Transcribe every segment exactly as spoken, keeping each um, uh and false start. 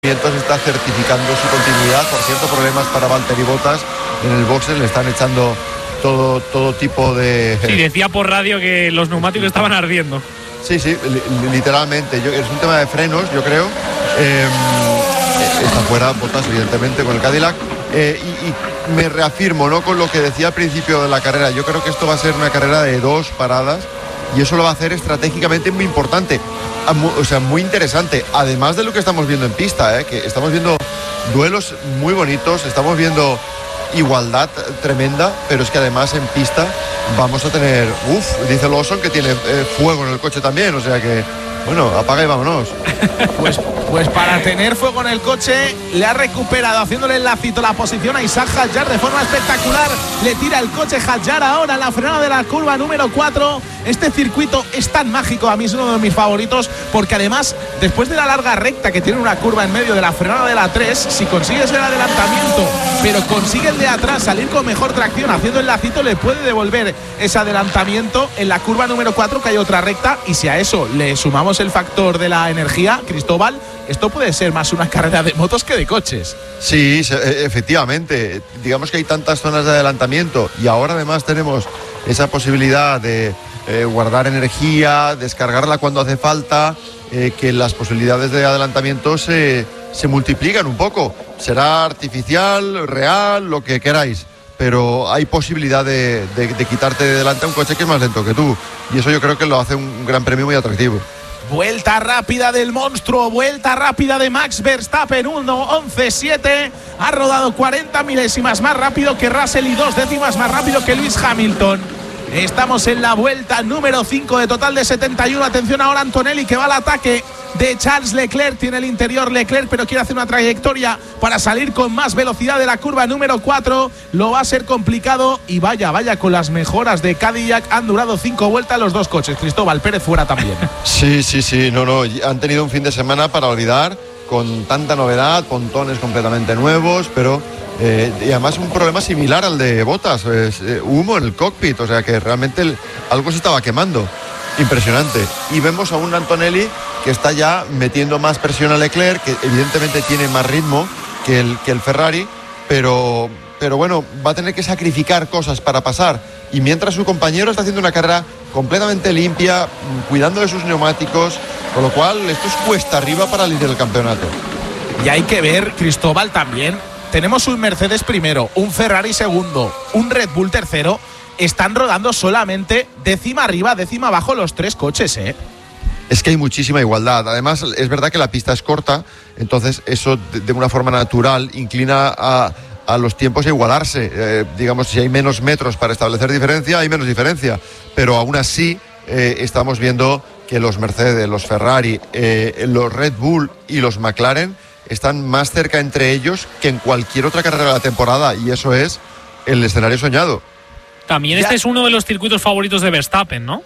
está certificando su continuidad. Por cierto, problemas para Valtteri Bottas en el boxes, le están echando todo, todo tipo de... Sí, decía por radio que los neumáticos estaban ardiendo. Sí, sí, li- literalmente. Yo, es un tema de frenos, yo creo. Eh, está fuera Bottas, evidentemente, con el Cadillac. Eh, y, y me reafirmo, ¿no?, con lo que decía al principio de la carrera. Yo creo que esto va a ser una carrera de dos paradas y eso lo va a hacer estratégicamente muy importante. O sea, muy interesante, además de lo que estamos viendo en pista, ¿eh? Que estamos viendo duelos muy bonitos, estamos viendo igualdad tremenda, pero es que además en pista vamos a tener, uff, dice Lawson que tiene eh, fuego en el coche también, o sea que, bueno, apaga y vámonos. Pues, pues para tener fuego en el coche, le ha recuperado, haciéndole el lacito, la posición a Isaac Hadjar de forma espectacular. Le tira el coche Hadjar ahora en la frenada de la curva número cuatro. Este circuito es tan mágico, a mí es uno de mis favoritos, porque además, después de la larga recta que tiene una curva en medio de la frenada de la tres, si consigues el adelantamiento, pero consigue el de atrás salir con mejor tracción, haciendo el lacito, le puede devolver ese adelantamiento en la curva número cuatro, que hay otra recta, y si a eso le sumamos el factor de la energía, Cristóbal, esto puede ser más una carrera de motos que de coches. Sí, efectivamente, digamos que hay tantas zonas de adelantamiento y ahora además tenemos esa posibilidad de eh, guardar energía, descargarla cuando hace falta, eh, que las posibilidades de adelantamiento se, se multiplican un poco. Será artificial, real, lo que queráis, pero hay posibilidad de, de, de quitarte de delante a un coche que es más lento que tú, y eso yo creo que lo hace un gran premio muy atractivo. Vuelta rápida del monstruo, vuelta rápida de Max Verstappen, uno once siete, ha rodado cuarenta milésimas más rápido que Russell y dos décimas más rápido que Lewis Hamilton. Estamos en la vuelta número cinco de total de setenta y uno. Atención ahora Antonelli, que va al ataque de Charles Leclerc. Tiene el interior Leclerc, pero quiere hacer una trayectoria para salir con más velocidad de la curva número cuatro. Lo va a ser complicado y vaya, vaya, con las mejoras de Cadillac han durado cinco vueltas los dos coches. Cristóbal Pérez fuera también. Sí, sí, sí, no, no, han tenido un fin de semana para olvidar, con tanta novedad, pontones completamente nuevos, pero eh, y además un problema similar al de Bottas, es, eh, humo en el cockpit, o sea que realmente el, algo se estaba quemando. Impresionante. Y vemos a un Antonelli que está ya metiendo más presión a Leclerc, que evidentemente tiene más ritmo que el, que el Ferrari, pero, pero bueno, va a tener que sacrificar cosas para pasar. Y mientras su compañero está haciendo una carrera completamente limpia, cuidando de sus neumáticos, con lo cual esto es cuesta arriba para el líder del campeonato. Y hay que ver, Cristóbal, también, tenemos un Mercedes primero, un Ferrari segundo, un Red Bull tercero. Están rodando solamente décima arriba, décima abajo los tres coches, ¿eh? Es que hay muchísima igualdad. Además, es verdad que la pista es corta, entonces eso de, de una forma natural inclina a, a los tiempos a igualarse. Eh, digamos, si hay menos metros para establecer diferencia, hay menos diferencia. Pero aún así eh, estamos viendo que los Mercedes, los Ferrari, eh, los Red Bull y los McLaren están más cerca entre ellos que en cualquier otra carrera de la temporada, y eso es el escenario soñado. También ya. Este es uno de los circuitos favoritos de Verstappen, ¿no?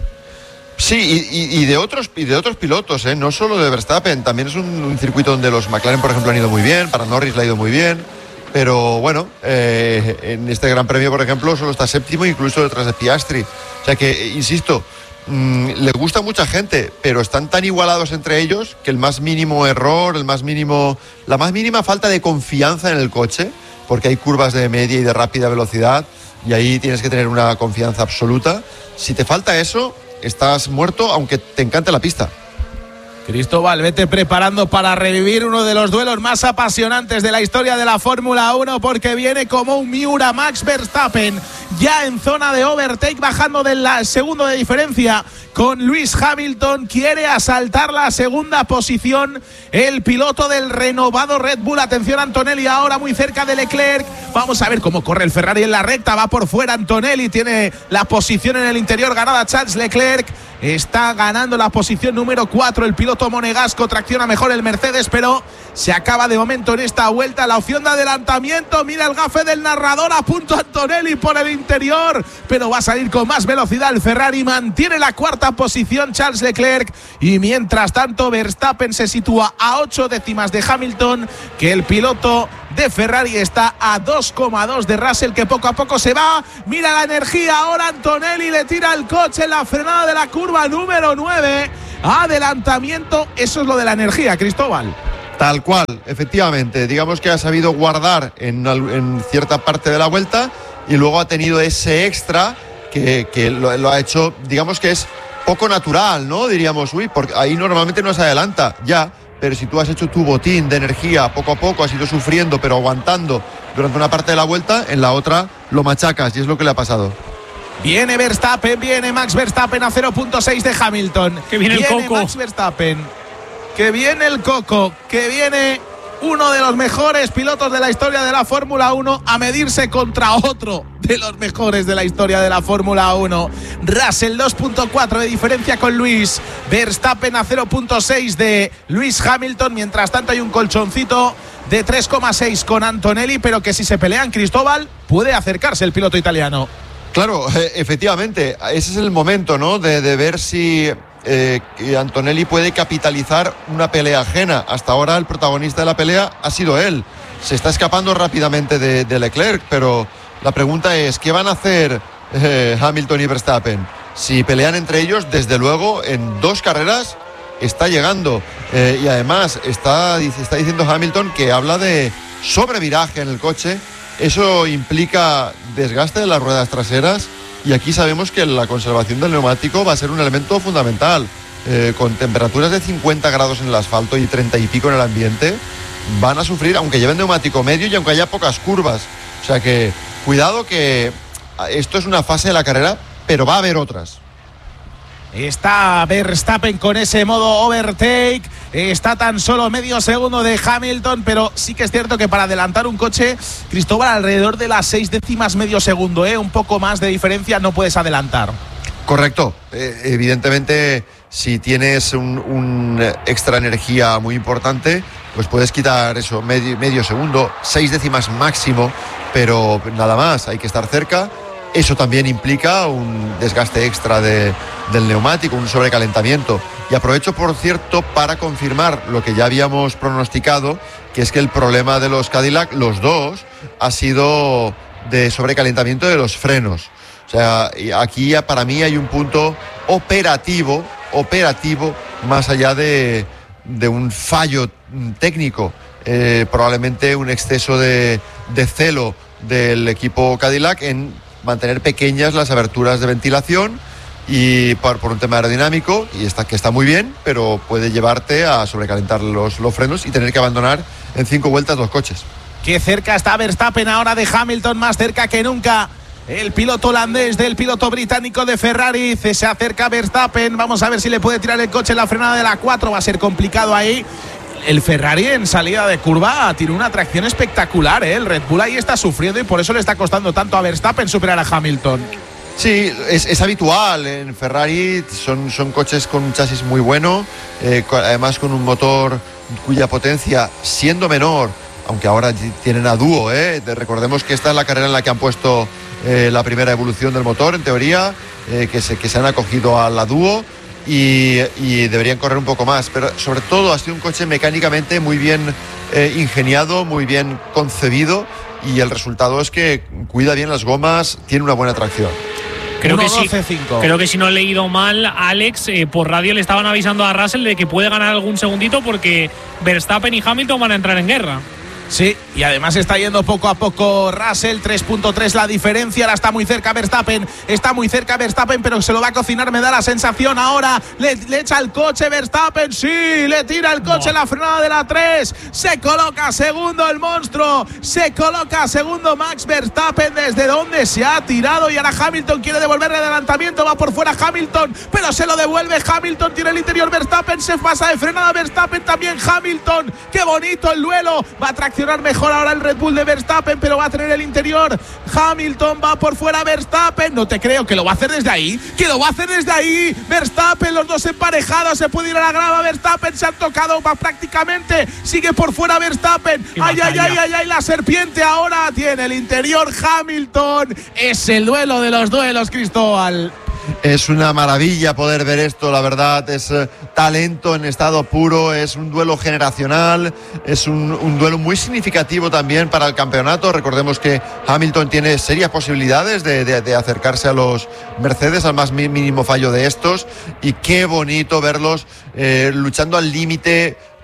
Sí, y, y, y de otros y de otros pilotos, ¿eh? No solo de Verstappen, también es un, un circuito donde los McLaren, por ejemplo, han ido muy bien, para Norris le ha ido muy bien, pero bueno, eh, en este Gran Premio, por ejemplo, solo está séptimo, incluso detrás de Piastri. O sea que, insisto, mmm, le gusta a mucha gente, pero están tan igualados entre ellos que el más mínimo error, el más mínimo, la más mínima falta de confianza en el coche, porque hay curvas de media y de rápida velocidad, y ahí tienes que tener una confianza absoluta. Si te falta eso, estás muerto, aunque te encante la pista. Cristóbal, vete preparando para revivir uno de los duelos más apasionantes de la historia de la Fórmula uno, porque viene como un Miura Max Verstappen, ya en zona de overtake, bajando del segundo de diferencia con Lewis Hamilton. Quiere asaltar la segunda posición el piloto del renovado Red Bull. Atención Antonelli ahora muy cerca de Leclerc. Vamos a ver cómo corre el Ferrari en la recta. Va por fuera Antonelli, tiene la posición en el interior ganada Charles Leclerc. Está ganando la posición número cuatro el piloto monegasco. Tracciona mejor el Mercedes, pero se acaba de momento en esta vuelta la opción de adelantamiento. Mira el gafe del narrador, a punto Antonelli por el interior, pero va a salir con más velocidad el Ferrari. Mantiene la cuarta posición Charles Leclerc, y mientras tanto Verstappen se sitúa a ocho décimas de Hamilton, que el piloto de Ferrari está a dos coma dos de Russell, que poco a poco se va. Mira la energía ahora Antonelli, le tira el coche en la frenada de la curva número nueve. Adelantamiento, eso es lo de la energía, Cristóbal. Tal cual, efectivamente. Digamos que ha sabido guardar en, en cierta parte de la vuelta y luego ha tenido ese extra que, que lo, lo ha hecho, digamos que es poco natural, ¿no? Diríamos, uy, porque ahí normalmente no se adelanta, ya. Pero si tú has hecho tu botín de energía poco a poco, has ido sufriendo, pero aguantando durante una parte de la vuelta, en la otra lo machacas y es lo que le ha pasado. Viene Verstappen, viene Max Verstappen a cero punto seis de Hamilton. Que viene, viene el Coco. Max Verstappen. Que viene el Coco. Que viene uno de los mejores pilotos de la historia de la Fórmula uno a medirse contra otro de los mejores de la historia de la Fórmula uno. Russell dos punto cuatro de diferencia con Luis. Verstappen a cero punto seis de Lewis Hamilton. Mientras tanto hay un colchoncito de tres coma seis con Antonelli, pero que si se pelean, Cristóbal, puede acercarse el piloto italiano. Claro, efectivamente, ese es el momento, ¿no? De, de ver si eh, Antonelli puede capitalizar una pelea ajena. Hasta ahora el protagonista de la pelea ha sido él. Se está escapando rápidamente de, de Leclerc, pero la pregunta es, ¿qué van a hacer eh, Hamilton y Verstappen? Si pelean entre ellos, desde luego, en dos carreras está llegando. Eh, y además está, está diciendo Hamilton que habla de sobreviraje en el coche. Eso implica desgaste de las ruedas traseras y aquí sabemos que la conservación del neumático va a ser un elemento fundamental. Eh, con temperaturas de cincuenta grados en el asfalto y treinta y pico en el ambiente, van a sufrir, aunque lleven neumático medio y aunque haya pocas curvas. O sea que cuidado, que esto es una fase de la carrera, pero va a haber otras. Está Verstappen con ese modo overtake. Está tan solo medio segundo de Hamilton, pero sí que es cierto que para adelantar un coche, Cristóbal, alrededor de las seis décimas medio segundo, ¿eh? Un poco más de diferencia no puedes adelantar. Correcto. Eh, evidentemente, si tienes un, un extra energía muy importante, pues puedes quitar eso, medio, medio segundo, seis décimas máximo, pero nada más, hay que estar cerca. Eso también implica un desgaste extra de, del neumático, un sobrecalentamiento. Y aprovecho, por cierto, para confirmar lo que ya habíamos pronosticado, que es que el problema de los Cadillac, los dos, ha sido de sobrecalentamiento de los frenos. O sea, aquí para mí hay un punto operativo, operativo, más allá de, de un fallo técnico. Eh, probablemente un exceso de, de celo del equipo Cadillac en mantener pequeñas las aberturas de ventilación y por, por un tema aerodinámico, y está, que está muy bien, pero puede llevarte a sobrecalentar los, los frenos y tener que abandonar en cinco vueltas los coches. Qué cerca está Verstappen ahora de Hamilton, más cerca que nunca el piloto holandés del piloto británico de Ferrari. Se acerca Verstappen, vamos a ver si le puede tirar el coche en la frenada de la cuatro, va a ser complicado ahí. El Ferrari en salida de curva tiene una tracción espectacular, ¿eh? El Red Bull ahí está sufriendo y por eso le está costando tanto a Verstappen superar a Hamilton. Sí, es, es habitual. En Ferrari son, son coches con un chasis muy bueno, eh, además con un motor cuya potencia, siendo menor, aunque ahora tienen a dúo, ¿eh? Recordemos que esta es la carrera en la que han puesto eh, la primera evolución del motor, en teoría, eh, que, se, que se han acogido a la dúo. Y, y deberían correr un poco más, pero sobre todo ha sido un coche mecánicamente muy bien eh, ingeniado, muy bien concebido, y el resultado es que cuida bien las gomas, tiene una buena tracción. Creo que sí. Creo que si no he leído mal, Alex, eh, por radio le estaban avisando a Russell de que puede ganar algún segundito porque Verstappen y Hamilton van a entrar en guerra. Sí, y además está yendo poco a poco Russell, tres punto tres la diferencia, ahora está muy cerca Verstappen, está muy cerca Verstappen, pero se lo va a cocinar, me da la sensación ahora, le, le echa el coche Verstappen, sí, le tira el coche en no. La frenada de la tres, se coloca segundo el monstruo, se coloca segundo Max Verstappen, desde donde se ha tirado, y ahora Hamilton quiere devolver el adelantamiento, va por fuera Hamilton, pero se lo devuelve Hamilton, tiene el interior Verstappen, se pasa de frenada Verstappen, también Hamilton, qué bonito el duelo, va a traccionar mejor ahora el Red Bull de Verstappen, pero va a tener el interior Hamilton, va por fuera Verstappen, no te creo que lo va a hacer desde ahí, que lo va a hacer desde ahí Verstappen, los dos emparejados, se puede ir a la grava Verstappen, se han tocado prácticamente, sigue por fuera Verstappen, ay, ay, ay, ay, ay, la serpiente ahora tiene el interior Hamilton, es el duelo de los duelos, Cristóbal. Es una maravilla poder ver esto, la verdad, es eh, talento en estado puro, es un duelo generacional, es un, un duelo muy significativo también para el campeonato. Recordemos que Hamilton tiene serias posibilidades de, de, de acercarse a los Mercedes al más mínimo fallo de estos, y qué bonito verlos eh, luchando al límite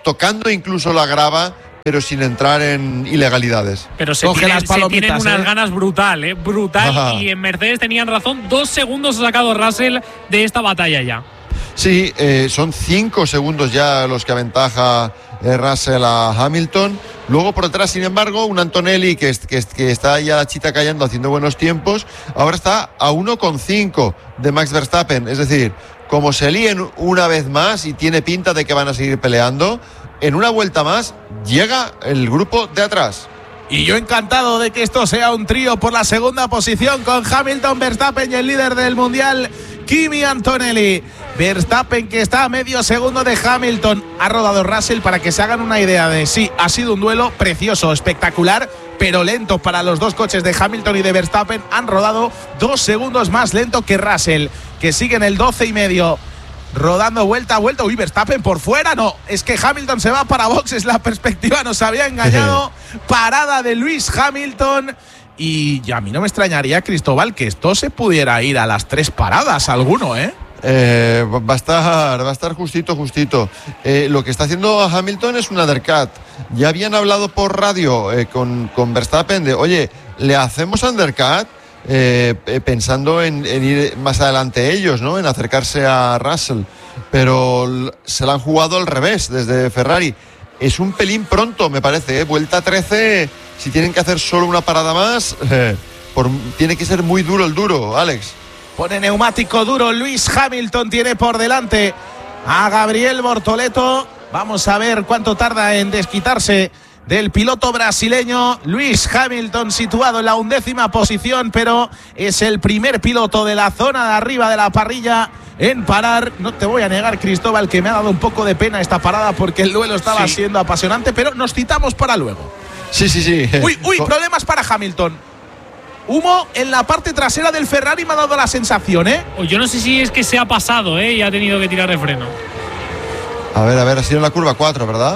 tocando incluso la grava, pero sin entrar en ilegalidades. Pero se tienen, se tienen unas ¿eh? ganas brutal, ¿eh? Brutal. Ajá. Y en Mercedes tenían razón. Dos segundos ha sacado Russell de esta batalla ya. Sí, eh, son cinco segundos ya los que aventaja eh, Russell a Hamilton. Luego por detrás, sin embargo, un Antonelli que, que, que está ya la chita callando haciendo buenos tiempos. Ahora está a uno coma cinco de Max Verstappen. Es decir, como se líen una vez más y tiene pinta de que van a seguir peleando, en una vuelta más llega el grupo de atrás. Y yo encantado de que esto sea un trío por la segunda posición con Hamilton, Verstappen y el líder del Mundial, Kimi Antonelli. Verstappen, que está a medio segundo de Hamilton. Ha rodado Russell, para que se hagan una idea de sí, ha sido un duelo precioso, espectacular, pero lento para los dos coches de Hamilton y de Verstappen. Han rodado dos segundos más lento que Russell, que sigue en el doce y medio. Rodando vuelta a vuelta. Uy, Verstappen por fuera. No, es que Hamilton se va para boxes. La perspectiva nos había engañado. Parada de Lewis Hamilton. Y a mí no me extrañaría, Cristóbal, que esto se pudiera ir a las tres paradas alguno, ¿eh? Eh, va a estar, va a estar justito, justito. Eh, lo que está haciendo Hamilton es un undercut. Ya habían hablado por radio eh, con, con Verstappen de, oye, ¿le hacemos undercut? Eh, eh, pensando en, en ir más adelante ellos, ¿no? En acercarse a Russell, pero l- se la han jugado al revés desde Ferrari. Es un pelín pronto, me parece, ¿eh? Vuelta trece, si tienen que hacer solo una parada más, eh, por, tiene que ser muy duro el duro, Alex. Pone neumático duro Lewis Hamilton, tiene por delante a Gabriel Bortoleto. Vamos a ver cuánto tarda en desquitarse del piloto brasileño. Lewis Hamilton situado en la undécima posición, pero es el primer piloto de la zona de arriba de la parrilla en parar. No te voy a negar, Cristóbal, que me ha dado un poco de pena esta parada porque el duelo estaba sí. siendo apasionante, pero nos citamos para luego. Sí, sí, sí. Uy, uy, problemas para Hamilton. Humo en la parte trasera del Ferrari, me ha dado la sensación, ¿eh? Yo no sé si es que se ha pasado, ¿eh? Y ha tenido que tirar de freno. A ver, a ver, ha sido en la curva cuatro, ¿verdad?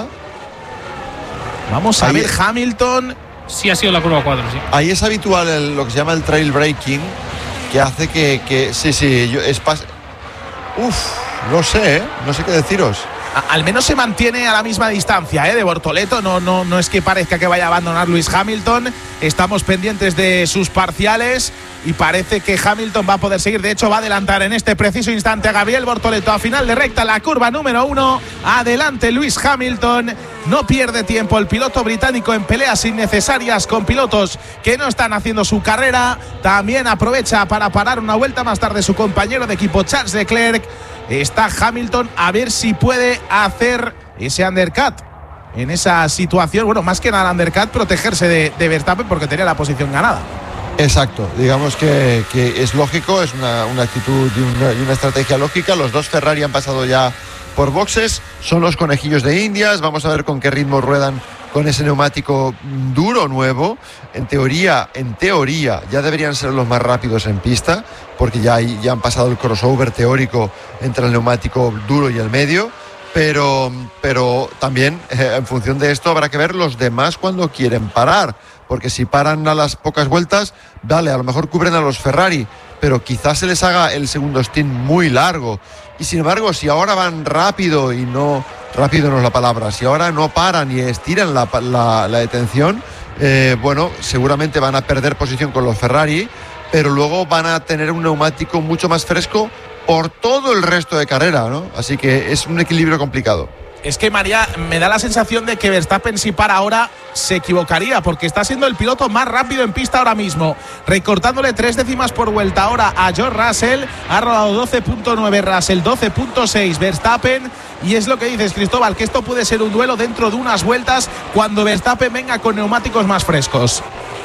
Vamos a Ahí ver, Hamilton. Sí, ha sido la curva cuatro, sí. Ahí es habitual el, lo que se llama el trail braking, que hace que, que sí, sí, yo, es pas... Uf, no sé, ¿eh? No sé qué deciros. A, al menos se mantiene a la misma distancia, ¿eh? De Bortoleto. No, no, no es que parezca que vaya a abandonar Lewis Hamilton. Estamos pendientes de sus parciales y parece que Hamilton va a poder seguir. De hecho, va a adelantar en este preciso instante a Gabriel Bortoleto a final de recta, la curva número uno. Adelante Lewis Hamilton. No pierde tiempo el piloto británico en peleas innecesarias con pilotos que no están haciendo su carrera. También aprovecha para parar una vuelta más tarde su compañero de equipo Charles Leclerc. Está Hamilton a ver si puede hacer ese undercut en esa situación. Bueno, más que nada el undercut, protegerse de, de Verstappen porque tenía la posición ganada. Exacto, digamos que, que es lógico, es una, una actitud y una, y una estrategia lógica. Los dos Ferrari han pasado ya por boxes, son los conejillos de Indias. Vamos a ver con qué ritmo ruedan con ese neumático duro nuevo. En teoría, en teoría, ya deberían ser los más rápidos en pista, porque ya, hay, ya han pasado el crossover teórico entre el neumático duro y el medio. Pero, pero también eh, en función de esto habrá que ver los demás cuando quieren parar, porque si paran a las pocas vueltas, vale, a lo mejor cubren a los Ferrari, pero quizás se les haga el segundo stint muy largo. Y sin embargo, si ahora van rápido y no, rápido no es la palabra, si ahora no paran y estiran la, la, la detención, eh, bueno, seguramente van a perder posición con los Ferrari, pero luego van a tener un neumático mucho más fresco por todo el resto de carrera, ¿no? Así que es un equilibrio complicado. Es que, María, me da la sensación de que Verstappen, si para ahora, se equivocaría, porque está siendo el piloto más rápido en pista ahora mismo, recortándole tres décimas por vuelta ahora a George Russell. Ha rodado doce punto nueve Russell, doce punto seis Verstappen, y es lo que dices, Cristóbal, que esto puede ser un duelo dentro de unas vueltas cuando Verstappen venga con neumáticos más frescos.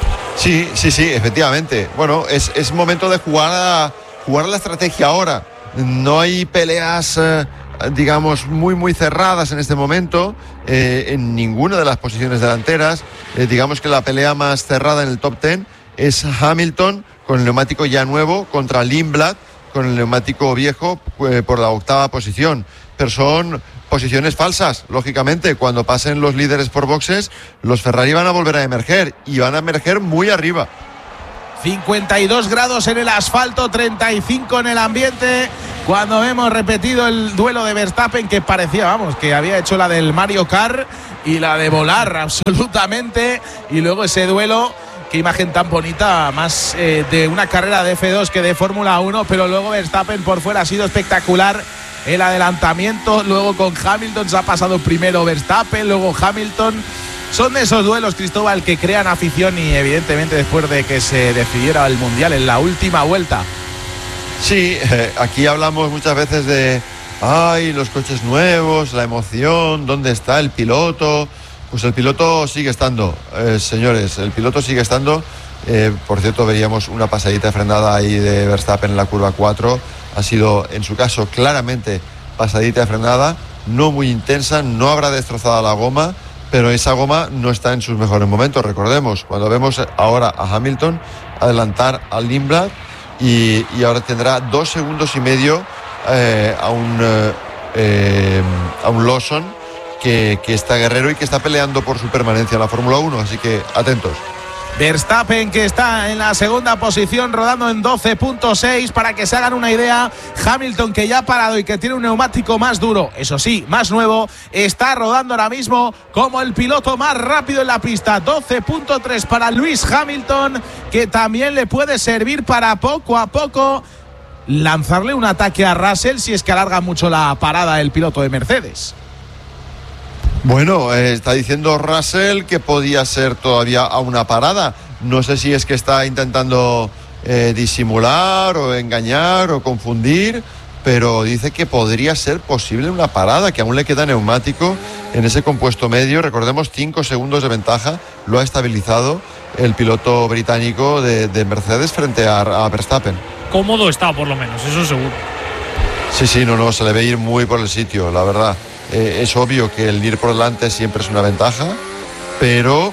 Sí, sí, sí, efectivamente. Bueno, es, es momento de jugar a, jugar a la estrategia ahora. No hay peleas, eh, digamos, muy, muy cerradas en este momento, eh, en ninguna de las posiciones delanteras. Eh, digamos que la pelea más cerrada en el top diez es Hamilton con el neumático ya nuevo contra Lindblad con el neumático viejo eh, por la octava posición. Pero son posiciones falsas, lógicamente. Cuando pasen los líderes por boxes, los Ferrari van a volver a emerger y van a emerger muy arriba. cincuenta y dos grados en el asfalto, treinta y cinco en el ambiente. cuando hemos repetido el duelo de Verstappen, que parecía, vamos, que había hecho la del Mario Kart y la de volar absolutamente, y luego ese duelo, qué imagen tan bonita, más eh, de una carrera de F dos que de Fórmula uno, pero luego Verstappen por fuera ha sido espectacular. El adelantamiento, luego con Hamilton se ha pasado primero Verstappen, luego Hamilton. Son de esos duelos, Cristóbal, que crean afición, y evidentemente después de que se decidiera el Mundial en la última vuelta. Sí, eh, aquí hablamos muchas veces de ay, los coches nuevos, la emoción, ¿dónde está el piloto? Pues el piloto sigue estando, eh, señores, el piloto sigue estando. Eh, por cierto, veíamos una pasadita de frenada ahí de Verstappen en la curva cuatro. Ha sido, en su caso, claramente pasadita de frenada, no muy intensa, no habrá destrozado la goma, pero esa goma no está en sus mejores momentos. Recordemos, cuando vemos ahora a Hamilton adelantar al Lindblad, y, y ahora tendrá dos segundos y medio eh, a un eh, a un Lawson que, que está guerrero y que está peleando por su permanencia en la Fórmula uno, así que atentos. Verstappen, que está en la segunda posición, rodando en doce punto seis, para que se hagan una idea. Hamilton, que ya ha parado y que tiene un neumático más duro, eso sí, más nuevo, está rodando ahora mismo como el piloto más rápido en la pista. doce punto tres para Lewis Hamilton, que también le puede servir para poco a poco lanzarle un ataque a Russell si es que alarga mucho la parada el piloto de Mercedes. Bueno, eh, está diciendo Russell que podía ser todavía a una parada. No sé si es que está intentando eh, disimular o engañar o confundir, pero dice que podría ser posible una parada, que aún le queda neumático en ese compuesto medio. Recordemos, cinco segundos de ventaja lo ha estabilizado el piloto británico de, de Mercedes frente a, a Verstappen. Cómodo está, por lo menos, eso seguro. Sí, sí, no, no, se le ve ir muy por el sitio, la verdad. Eh, es obvio que el ir por delante siempre es una ventaja, pero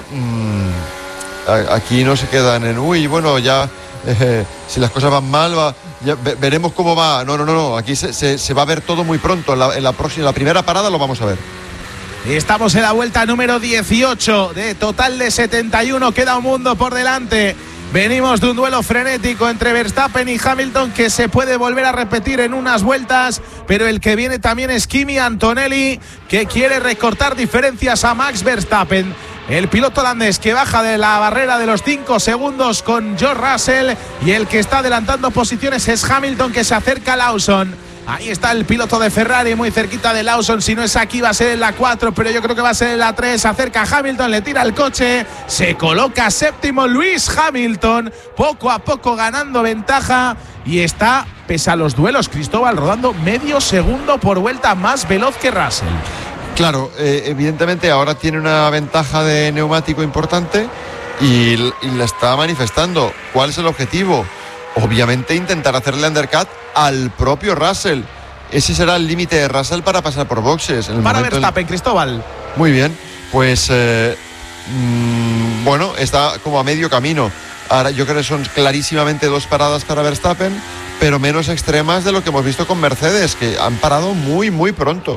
mmm, a, aquí no se quedan en uy, bueno, ya eh, si las cosas van mal, va, ya ve, veremos cómo va. No, no, no, no. Aquí se, se, se va a ver todo muy pronto. En la, en la próxima, en la primera parada lo vamos a ver. Estamos en la vuelta número dieciocho, de total de setenta y uno, queda un mundo por delante. Venimos de un duelo frenético entre Verstappen y Hamilton, que se puede volver a repetir en unas vueltas, pero el que viene también es Kimi Antonelli, que quiere recortar diferencias a Max Verstappen. El piloto holandés, que baja de la barrera de los cinco segundos con George Russell, y el que está adelantando posiciones es Hamilton, que se acerca a Lawson. Ahí está el piloto de Ferrari, muy cerquita de Lawson. Si no es aquí, va a ser en la cuatro, pero yo creo que va a ser en la tres. Se acerca a Hamilton, le tira el coche, se coloca séptimo Lewis Hamilton, poco a poco ganando ventaja, y está, pese a los duelos, Cristóbal, rodando medio segundo por vuelta más veloz que Russell. Claro, eh, evidentemente ahora tiene una ventaja de neumático importante y, y la está manifestando. ¿Cuál es el objetivo? Obviamente intentar hacerle undercut al propio Russell. Ese será el límite de Russell para pasar por boxes. En el para Verstappen, en... Cristóbal. Muy bien, pues eh, mmm, bueno, está como a medio camino. Ahora yo creo que son clarísimamente dos paradas para Verstappen, pero menos extremas de lo que hemos visto con Mercedes, que han parado muy, muy pronto.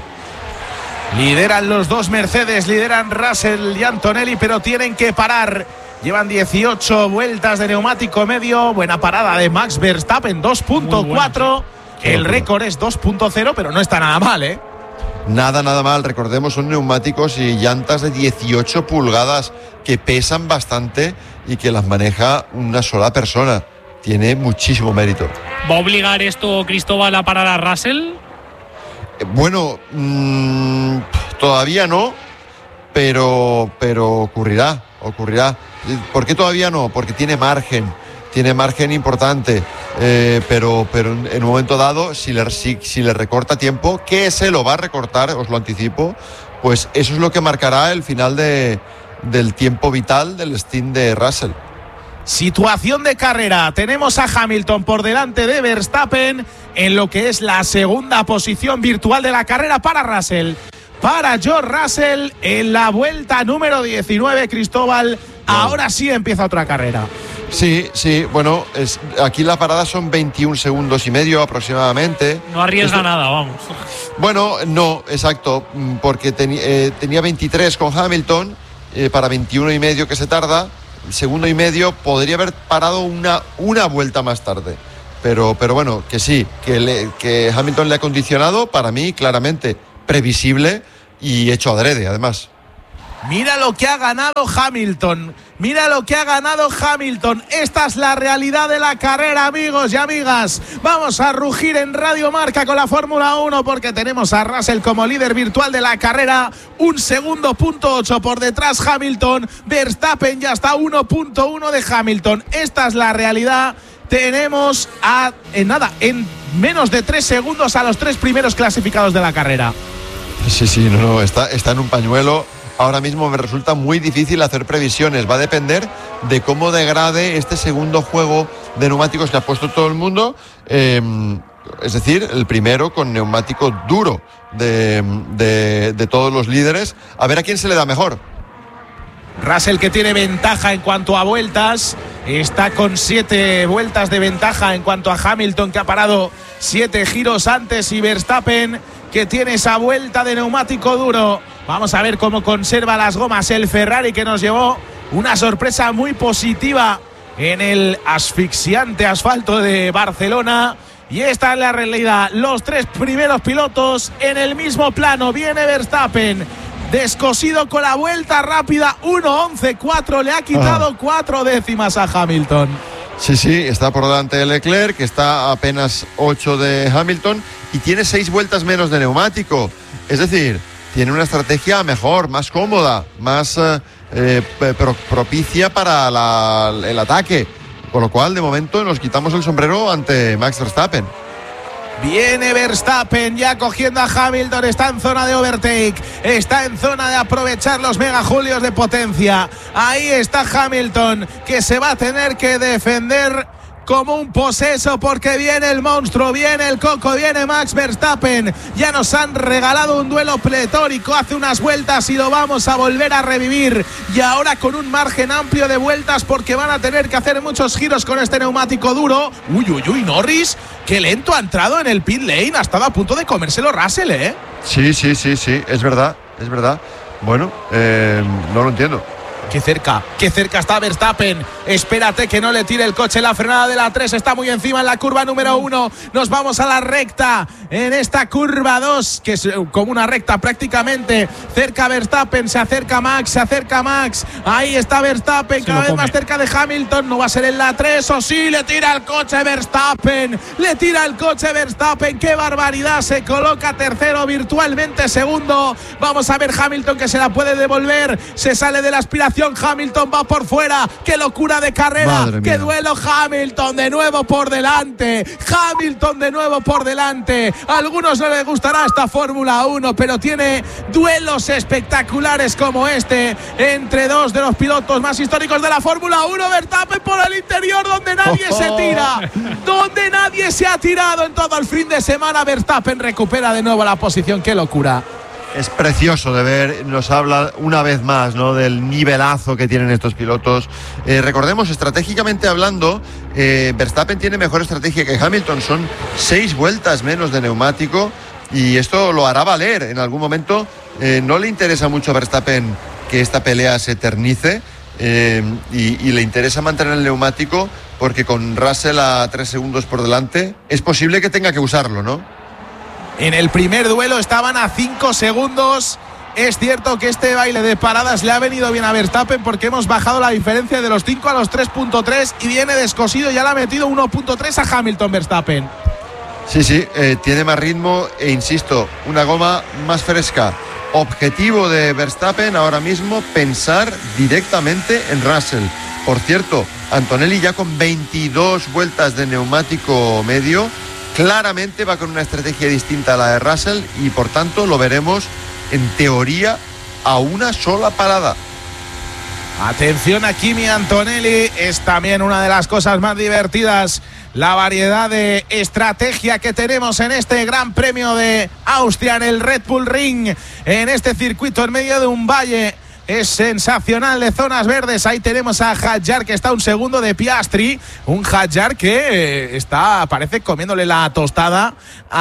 Lideran los dos Mercedes, lideran Russell y Antonelli, pero tienen que parar. Llevan dieciocho vueltas de neumático medio. Buena parada de Max Verstappen, dos punto cuatro. El récord es dos punto cero, pero no está nada mal, ¿eh? Nada, nada mal. Recordemos, son neumáticos y llantas de dieciocho pulgadas que pesan bastante y que las maneja una sola persona. Tiene muchísimo mérito. ¿Va a obligar esto, Cristóbal, a parar a Russell? Eh, bueno, mmm, todavía no, pero, pero ocurrirá, ocurrirá. ¿Por qué todavía no? Porque tiene margen, tiene margen importante, eh, pero, pero en un momento dado, si le, si, si le recorta tiempo, que se lo va a recortar, os lo anticipo, pues eso es lo que marcará el final de, del tiempo vital del stint de Russell. Situación de carrera, tenemos a Hamilton por delante de Verstappen en lo que es la segunda posición virtual de la carrera para Russell. Para George Russell en la vuelta número diecinueve, Cristóbal. Ahora sí empieza otra carrera. Sí, sí, bueno, es, aquí la parada son veintiún segundos y medio aproximadamente. No arriesga Esto, nada, vamos. Bueno, no, exacto, porque teni, eh, tenía veintitrés con Hamilton, eh, para veintiuno y medio que se tarda, segundo y medio, podría haber parado una, una vuelta más tarde. pero, pero bueno, que sí, que, le, que Hamilton le ha condicionado, para mí, claramente, previsible y hecho adrede, además. Mira lo que ha ganado Hamilton. Mira lo que ha ganado Hamilton. Esta es la realidad de la carrera, amigos y amigas. Vamos a rugir en Radio Marca con la Fórmula uno porque tenemos a Russell como líder virtual de la carrera. Un segundo punto ocho por detrás Hamilton. Verstappen ya está uno punto uno de Hamilton. Esta es la realidad. Tenemos a, en nada, en menos de tres segundos a los tres primeros clasificados de la carrera. Sí, sí, no, no, está, está en un pañuelo. Ahora mismo me resulta muy difícil hacer previsiones. Va a depender de cómo degrade este segundo juego de neumáticos que ha puesto todo el mundo. Eh, es decir, el primero con neumático duro de, de, de todos los líderes. A ver a quién se le da mejor. Russell, que tiene ventaja en cuanto a vueltas, está con siete vueltas de ventaja en cuanto a Hamilton, que ha parado siete giros antes, y Verstappen, que tiene esa vuelta de neumático duro. Vamos a ver cómo conserva las gomas el Ferrari, que nos llevó una sorpresa muy positiva en el asfixiante asfalto de Barcelona. Y esta es la realidad. Los tres primeros pilotos en el mismo plano. Viene Verstappen, descosido con la vuelta rápida, uno once cuatro, le ha quitado ah. cuatro décimas a Hamilton. Sí, sí, está por delante de Leclerc, que está a apenas ocho de Hamilton y tiene seis vueltas menos de neumático. Es decir, tiene una estrategia mejor, más cómoda, más eh, eh, pro, propicia para la, el ataque. Con lo cual, de momento, nos quitamos el sombrero ante Max Verstappen. Viene Verstappen ya cogiendo a Hamilton, está en zona de overtake, está en zona de aprovechar los megajulios de potencia. Ahí está Hamilton, que se va a tener que defender como un poseso porque viene el monstruo, viene el coco, viene Max Verstappen. Ya nos han regalado un duelo pletórico hace unas vueltas y lo vamos a volver a revivir, y ahora con un margen amplio de vueltas porque van a tener que hacer muchos giros con este neumático duro. Uy, uy, uy, Norris, qué lento ha entrado en el pit lane, ha estado a punto de comérselo Russell, ¿eh? Sí, sí, sí, sí, es verdad, es verdad. Bueno, eh, no lo entiendo. Qué cerca, qué cerca está Verstappen. Espérate que no le tire el coche. La frenada de la tres está muy encima en la curva número uno. Nos vamos a la recta en esta curva dos, que es como una recta prácticamente. Cerca Verstappen, se acerca Max, se acerca Max. Ahí está Verstappen, cada vez más cerca de Hamilton. No va a ser en la tres, o sí, le tira el coche Verstappen. Le tira el coche Verstappen. Qué barbaridad, se coloca tercero, virtualmente segundo. Vamos a ver Hamilton, que se la puede devolver. Se sale de la aspiración. Hamilton va por fuera. Qué locura de carrera, qué duelo. Hamilton de nuevo por delante, Hamilton de nuevo por delante. A algunos no les gustará esta Fórmula uno, pero tiene duelos espectaculares como este entre dos de los pilotos más históricos de la Fórmula uno. Verstappen por el interior, donde nadie oh. se tira, donde nadie se ha tirado en todo el fin de semana. Verstappen recupera de nuevo la posición. Qué locura. Es precioso de ver, nos habla una vez más, ¿no?, del nivelazo que tienen estos pilotos. Eh, recordemos, estratégicamente hablando, eh, Verstappen tiene mejor estrategia que Hamilton, son seis vueltas menos de neumático y esto lo hará valer en algún momento. Eh, no le interesa mucho a Verstappen que esta pelea se eternice eh, y, y le interesa mantener el neumático porque con Russell a tres segundos por delante es posible que tenga que usarlo, ¿no? En el primer duelo estaban a cinco segundos. Es cierto que este baile de paradas le ha venido bien a Verstappen porque hemos bajado la diferencia de los cinco a los tres punto tres y viene descosido. Ya le ha metido uno punto tres a Hamilton Verstappen. Sí, sí, eh, tiene más ritmo e insisto, una goma más fresca. Objetivo de Verstappen ahora mismo, pensar directamente en Russell. Por cierto, Antonelli ya con veintidós vueltas de neumático medio. Claramente va con una estrategia distinta a la de Russell y por tanto lo veremos en teoría a una sola parada. Atención a Kimi Antonelli, es también una de las cosas más divertidas, la variedad de estrategia que tenemos en este Gran Premio de Austria, en el Red Bull Ring, en este circuito en medio de un valle. Es sensacional de zonas verdes. Ahí tenemos a Hadjar, que está un segundo de Piastri. Un Hadjar que está, parece, comiéndole la tostada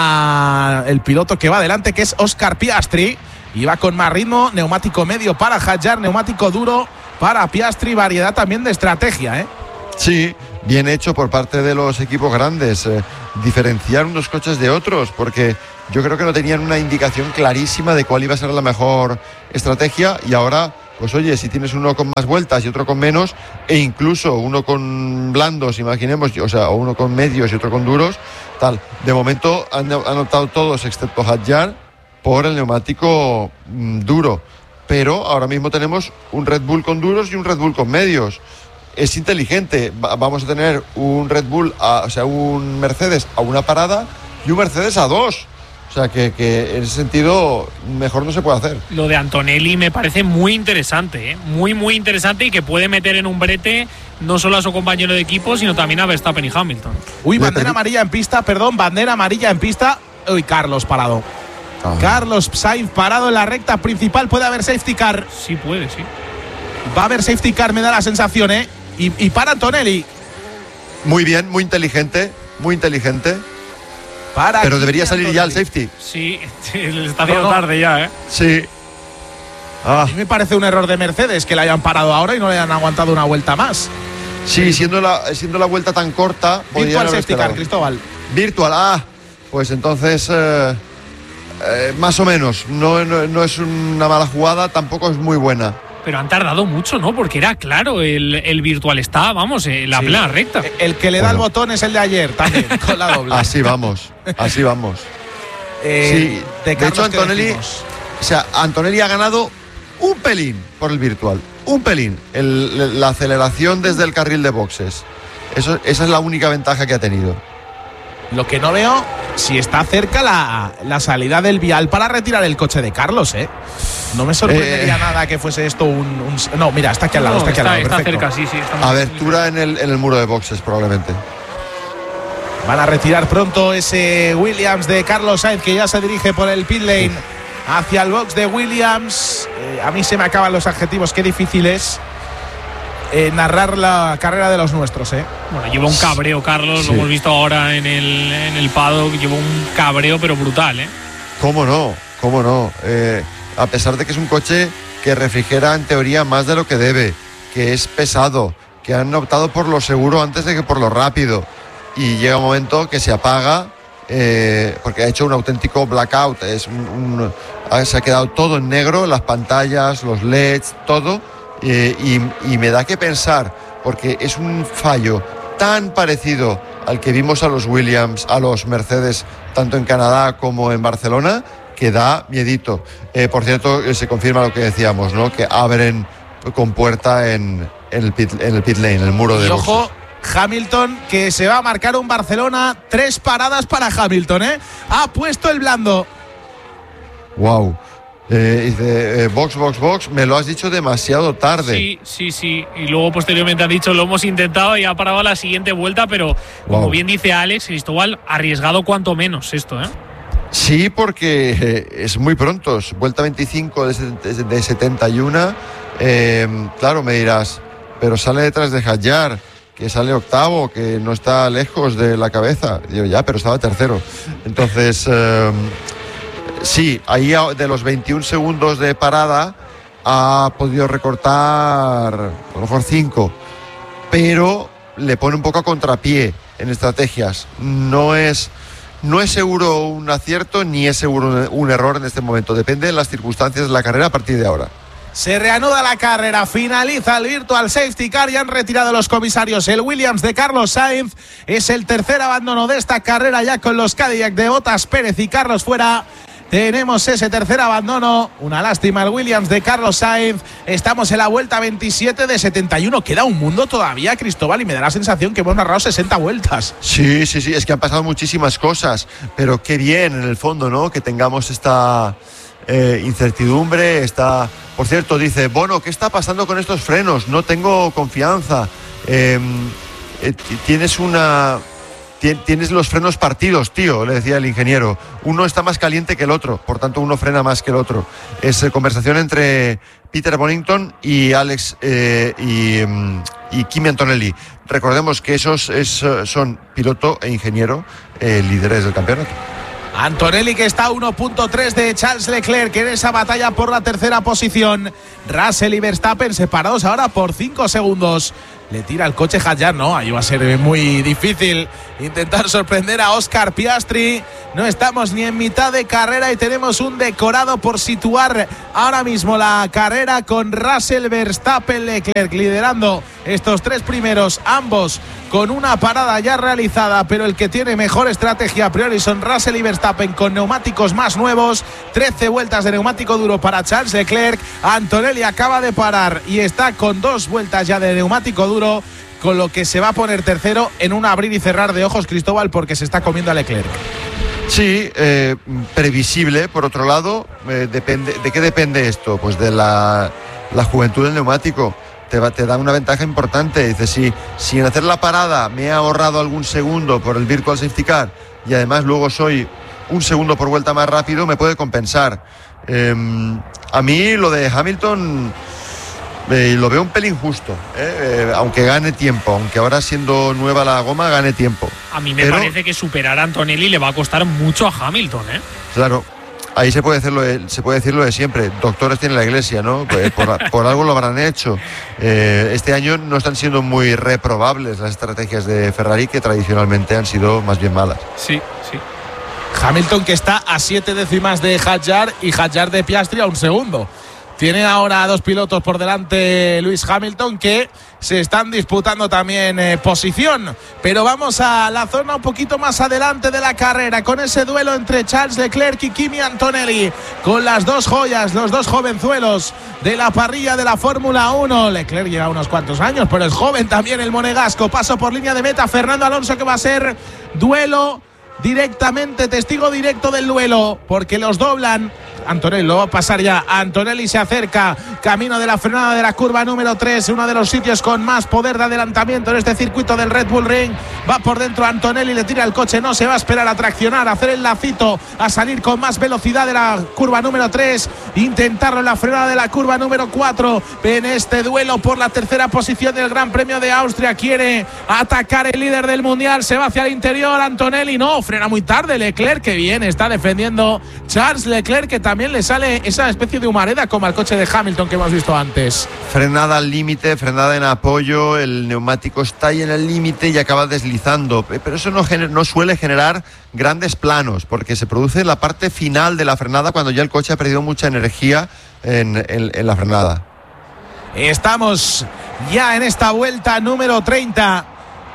al piloto que va adelante, que es Oscar Piastri. Y va con más ritmo. Neumático medio para Hadjar, neumático duro para Piastri. Variedad también de estrategia, ¿eh? Sí, bien hecho por parte de los equipos grandes, eh, diferenciar unos coches de otros, porque yo creo que no tenían una indicación clarísima de cuál iba a ser la mejor estrategia, y ahora, pues oye, si tienes uno con más vueltas y otro con menos, e incluso uno con blandos, imaginemos, o sea, o uno con medios y otro con duros, tal, de momento han, han optado todos, excepto Hadjar, por el neumático mmm, duro, pero ahora mismo tenemos un Red Bull con duros y un Red Bull con medios. Es inteligente, Va, vamos a tener un Red Bull, a, o sea, un Mercedes a una parada y un Mercedes a dos. O sea, que, que en ese sentido mejor no se puede hacer. Lo de Antonelli me parece muy interesante, ¿eh? muy, muy interesante, y que puede meter en un brete no solo a su compañero de equipo, sino también a Verstappen y Hamilton. Uy, bandera amarilla en pista, perdón, bandera amarilla en pista. Uy, Carlos parado. Ah. Carlos Sainz parado en la recta principal. ¿Puede haber safety car? Sí, puede, sí. Va a haber safety car, me da la sensación, ¿eh? Y, y para Antonelli. Muy bien, muy inteligente, muy inteligente. Para Pero debería salir Antonelli. Ya el safety. Sí, le está haciendo no, no. tarde ya, ¿eh? Sí. Ah. A mí me parece un error de Mercedes que le hayan parado ahora y no le hayan aguantado una vuelta más. Sí, siendo la, siendo la vuelta tan corta. Virtual safety car, Cristóbal. Virtual, ah. Pues entonces, eh, eh, más o menos. No, no, no es una mala jugada, tampoco es muy buena. Pero han tardado mucho, ¿no? Porque era claro, el, el virtual está, vamos, en la sí. plena recta. El que le da bueno. el botón es el de ayer, también, con la doble. Así vamos, así vamos. Eh, sí, de, de hecho, Antonelli, o sea, Antonelli ha ganado un pelín por el virtual, un pelín. El, la aceleración desde el carril de boxes. Eso, esa es la única ventaja que ha tenido. Lo que no veo, si está cerca la, la salida del vial para retirar el coche de Carlos, ¿eh? No me sorprendería eh, nada que fuese esto un, un… No, mira, está aquí al lado, no, está aquí está, al lado. Está cerca, sí, sí. Está Abertura en el, en el muro de boxes, probablemente. Van a retirar pronto ese Williams de Carlos Sainz, que ya se dirige por el pit lane hacia el box de Williams. Eh, a mí se me acaban los adjetivos, qué difícil es eh, narrar la carrera de los nuestros, ¿eh? Bueno, lleva un cabreo, Carlos, sí. Lo hemos visto ahora en el, en el paddock, lleva un cabreo, pero brutal, ¿eh? ¿Cómo no? ¿Cómo no? Eh, a pesar de que es un coche que refrigera en teoría más de lo que debe, que es pesado, que han optado por lo seguro antes de que por lo rápido, y llega un momento que se apaga eh, porque ha hecho un auténtico blackout, es un, un, se ha quedado todo en negro, las pantallas, los L E Ds, todo, eh, y, y me da que pensar, porque es un fallo tan parecido al que vimos a los Williams, a los Mercedes, tanto en Canadá como en Barcelona, que da miedito. Eh, por cierto, eh, se confirma lo que decíamos, ¿no? Que abren con puerta en, en, el, pit, en el pit lane, en el muro de y boxes. Ojo, Hamilton, que se va a marcar un Barcelona, tres paradas para Hamilton, ¿eh? Ha puesto el blando. Wow. Eh, dice, eh, box, box, box, me lo has dicho demasiado tarde. Sí, sí, sí. Y luego posteriormente han dicho, lo hemos intentado y ha parado a la siguiente vuelta, pero como wow. bien dice Alex, Cristóbal, arriesgado cuanto menos esto, ¿eh? Sí, porque eh, es muy pronto, vuelta veinticinco de, de setenta y uno. Eh, claro, me dirás, pero sale detrás de Hadjar, que sale octavo, que no está lejos de la cabeza. Digo, ya, pero estaba tercero. Entonces, eh, sí, ahí de los veintiún segundos de parada ha podido recortar a lo mejor cinco, pero le pone un poco a contrapié en estrategias. No es... No es seguro un acierto ni es seguro un error en este momento. Depende de las circunstancias de la carrera a partir de ahora. Se reanuda la carrera, finaliza el Virtual Safety Car y han retirado los comisarios. El Williams de Carlos Sainz es el tercer abandono de esta carrera, ya con los Cadillac de Bottas, Pérez y Carlos fuera. Tenemos ese tercer abandono, una lástima el Williams de Carlos Sainz. Estamos en la vuelta veintisiete de setenta y uno. Queda un mundo todavía, Cristóbal, y me da la sensación que hemos narrado sesenta vueltas. Sí, sí, sí, es que han pasado muchísimas cosas, pero qué bien en el fondo, ¿no? Que tengamos esta eh, incertidumbre, esta... Por cierto, dice, Bono, ¿qué está pasando con estos frenos? No tengo confianza. Eh, eh, tienes una... Tienes los frenos partidos, tío, le decía el ingeniero. Uno está más caliente que el otro, por tanto uno frena más que el otro. Es eh, conversación entre Peter Bonington y Alex eh, y, y Kimi Antonelli. Recordemos que esos es, son piloto e ingeniero eh, líderes del campeonato. Antonelli, que está a uno punto tres de Charles Leclerc en esa batalla por la tercera posición. Russell y Verstappen separados ahora por cinco segundos. Le tira el coche Hadjar, no, ahí va a ser muy difícil intentar sorprender a Oscar Piastri. No estamos ni en mitad de carrera y tenemos un decorado por situar ahora mismo la carrera con Russell, Verstappen, Leclerc liderando estos tres primeros, ambos con una parada ya realizada, pero el que tiene mejor estrategia a priori son Russell y Verstappen con neumáticos más nuevos. trece vueltas de neumático duro para Charles Leclerc. Antonelli acaba de parar y está con dos vueltas ya de neumático duro, con lo que se va a poner tercero en un abrir y cerrar de ojos, Cristóbal, porque se está comiendo a Leclerc. Sí, eh, previsible. Por otro lado, eh, depende, ¿de qué depende esto? Pues de la, la juventud del neumático. Te, va, te da una ventaja importante. Dices, si, si en hacer la parada me he ahorrado algún segundo por el Virtual Safety Car y además luego soy un segundo por vuelta más rápido, me puede compensar. Eh, a mí lo de Hamilton eh, lo veo un pelín justo, eh, eh, aunque gane tiempo, aunque ahora siendo nueva la goma gane tiempo. A mí me Pero, parece que superar a Antonelli le va a costar mucho a Hamilton, ¿eh? Claro. Ahí se puede decirlo de, se puede decir lo de siempre. Doctores tiene la iglesia, ¿no? Pues por, por algo lo habrán hecho. Eh, este año no están siendo muy reprobables las estrategias de Ferrari, que tradicionalmente han sido más bien malas. Sí, sí. Hamilton, que está a siete décimas de Hadjar y Hadjar de Piastri a un segundo. Tiene ahora dos pilotos por delante, Lewis Hamilton, que se están disputando también eh, posición. Pero vamos a la zona un poquito más adelante de la carrera, con ese duelo entre Charles Leclerc y Kimi Antonelli, con las dos joyas, los dos jovenzuelos de la parrilla de la Fórmula uno. Leclerc lleva unos cuantos años, pero es joven también el monegasco. Paso por línea de meta, Fernando Alonso, que va a ser duelo directamente, testigo directo del duelo, porque los doblan. Antonelli lo va a pasar ya. Antonelli se acerca, camino de la frenada de la curva número tres, uno de los sitios con más poder de adelantamiento en este circuito del Red Bull Ring. Va por dentro Antonelli, le tira el coche, no se va a esperar a traccionar, a hacer el lacito, a salir con más velocidad de la curva número tres, intentarlo en la frenada de la curva número cuatro. En este duelo por la tercera posición del Gran Premio de Austria, quiere atacar el líder del mundial, se va hacia el interior. Antonelli no, frena muy tarde Leclerc, que bien está defendiendo Charles Leclerc, que también le sale esa especie de humareda como al coche de Hamilton que hemos visto antes. Frenada al límite, frenada en apoyo, el neumático está ahí en el límite y acaba deslizando, pero eso no, gener, no suele generar grandes planos, porque se produce en la parte final de la frenada, cuando ya el coche ha perdido mucha energía en, en, en la frenada. Estamos ya en esta vuelta número treinta,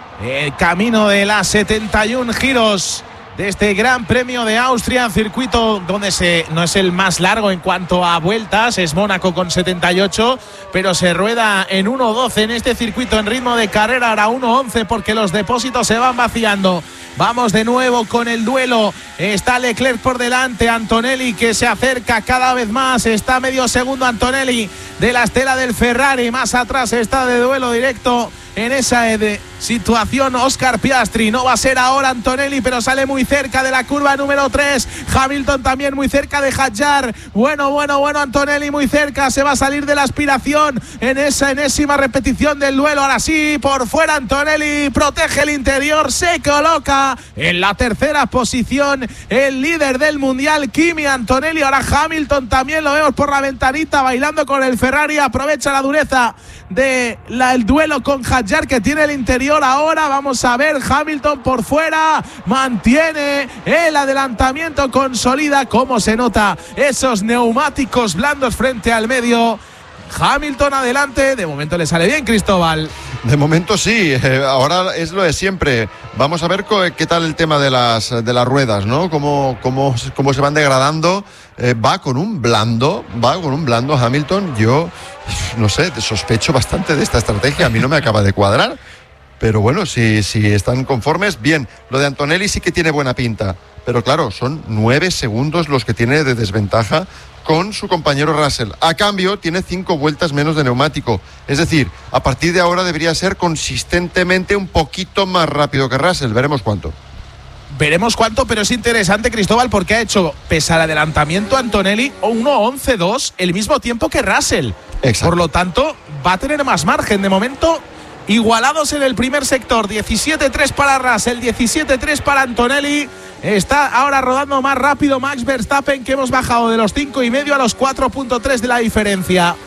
el camino de las setenta y uno giros de este Gran Premio de Austria, circuito donde se, no es el más largo en cuanto a vueltas, es Mónaco con setenta y ocho, pero se rueda en uno doce en este circuito en ritmo de carrera, ahora uno once, porque los depósitos se van vaciando. Vamos de nuevo con el duelo, está Leclerc por delante, Antonelli que se acerca cada vez más, está medio segundo Antonelli de la estela del Ferrari, más atrás está de duelo directo en esa de situación Oscar Piastri. No va a ser ahora Antonelli, pero sale muy cerca de la curva número tres. Hamilton también muy cerca de Hadjar. Bueno, bueno, bueno, Antonelli muy cerca. Se va a salir de la aspiración en esa enésima repetición del duelo. Ahora sí, por fuera Antonelli, protege el interior, se coloca en la tercera posición el líder del mundial, Kimi Antonelli. Ahora Hamilton también lo vemos por la ventanita bailando con el Ferrari. Aprovecha la dureza del de duelo con Hadjar, que tiene el interior. Ahora vamos a ver, Hamilton por fuera, mantiene el adelantamiento, consolida cómo se nota esos neumáticos blandos frente al medio. Hamilton adelante, de momento le sale bien, Cristóbal. De momento sí, eh, ahora es lo de siempre. Vamos a ver co- qué tal el tema de las, de las ruedas, ¿no? Cómo, cómo, cómo se van degradando. Eh, va con un blando, va con un blando Hamilton. Yo, no sé, sospecho bastante de esta estrategia, a mí no me acaba de cuadrar. Pero bueno, si, si están conformes, bien. Lo de Antonelli sí que tiene buena pinta. Pero claro, son nueve segundos los que tiene de desventaja con su compañero Russell. A cambio, tiene cinco vueltas menos de neumático. Es decir, a partir de ahora debería ser consistentemente un poquito más rápido que Russell. Veremos cuánto. Veremos cuánto, pero es interesante, Cristóbal, porque ha hecho, pese al adelantamiento, Antonelli uno once dos, el mismo tiempo que Russell. Exacto. Por lo tanto, va a tener más margen. De momento, igualados en el primer sector, diecisiete tres para Russell, diecisiete tres para Antonelli. Está ahora rodando más rápido Max Verstappen, que hemos bajado de los cinco y medio a los cuatro punto tres de la diferencia.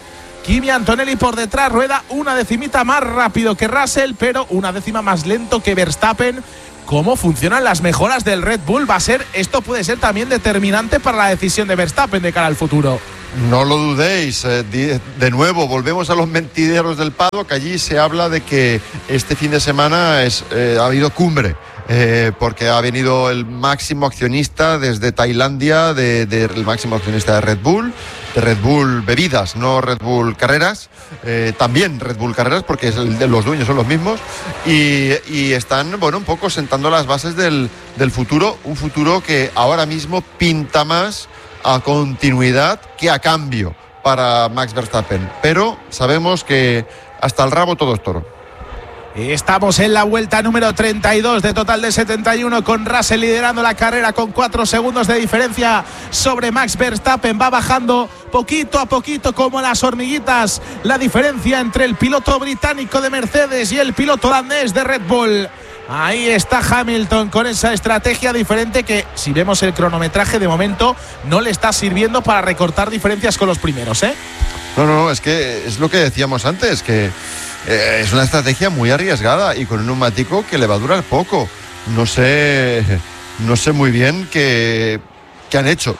Kimi Antonelli por detrás, rueda una decimita más rápido que Russell, pero una décima más lento que Verstappen. ¿Cómo funcionan las mejoras del Red Bull? Va a ser, esto puede ser también determinante para la decisión de Verstappen de cara al futuro. No lo dudéis, de nuevo volvemos a los mentideros del paddock. Allí se habla de que este fin de semana es, eh, ha habido cumbre, eh, porque ha venido el máximo accionista desde Tailandia, de, de, el máximo accionista de Red Bull, de Red Bull Bebidas, no Red Bull Carreras, eh, también Red Bull Carreras, porque es el de los dueños son los mismos, y, y están, bueno, un poco sentando las bases del, del futuro, un futuro que ahora mismo pinta más a continuidad que a cambio para Max Verstappen, pero sabemos que hasta el rabo todo es toro. Estamos en la vuelta número treinta y dos de total de setenta y uno, con Russell liderando la carrera con cuatro segundos de diferencia sobre Max Verstappen. Va bajando poquito a poquito como las hormiguitas la diferencia entre el piloto británico de Mercedes y el piloto holandés de Red Bull. Ahí está Hamilton con esa estrategia diferente que, si vemos el cronometraje, de momento no le está sirviendo para recortar diferencias con los primeros, ¿eh? No, no, no, es que es lo que decíamos antes, que eh, es una estrategia muy arriesgada y con un neumático que le va a durar poco. No sé, no sé muy bien qué, qué han hecho,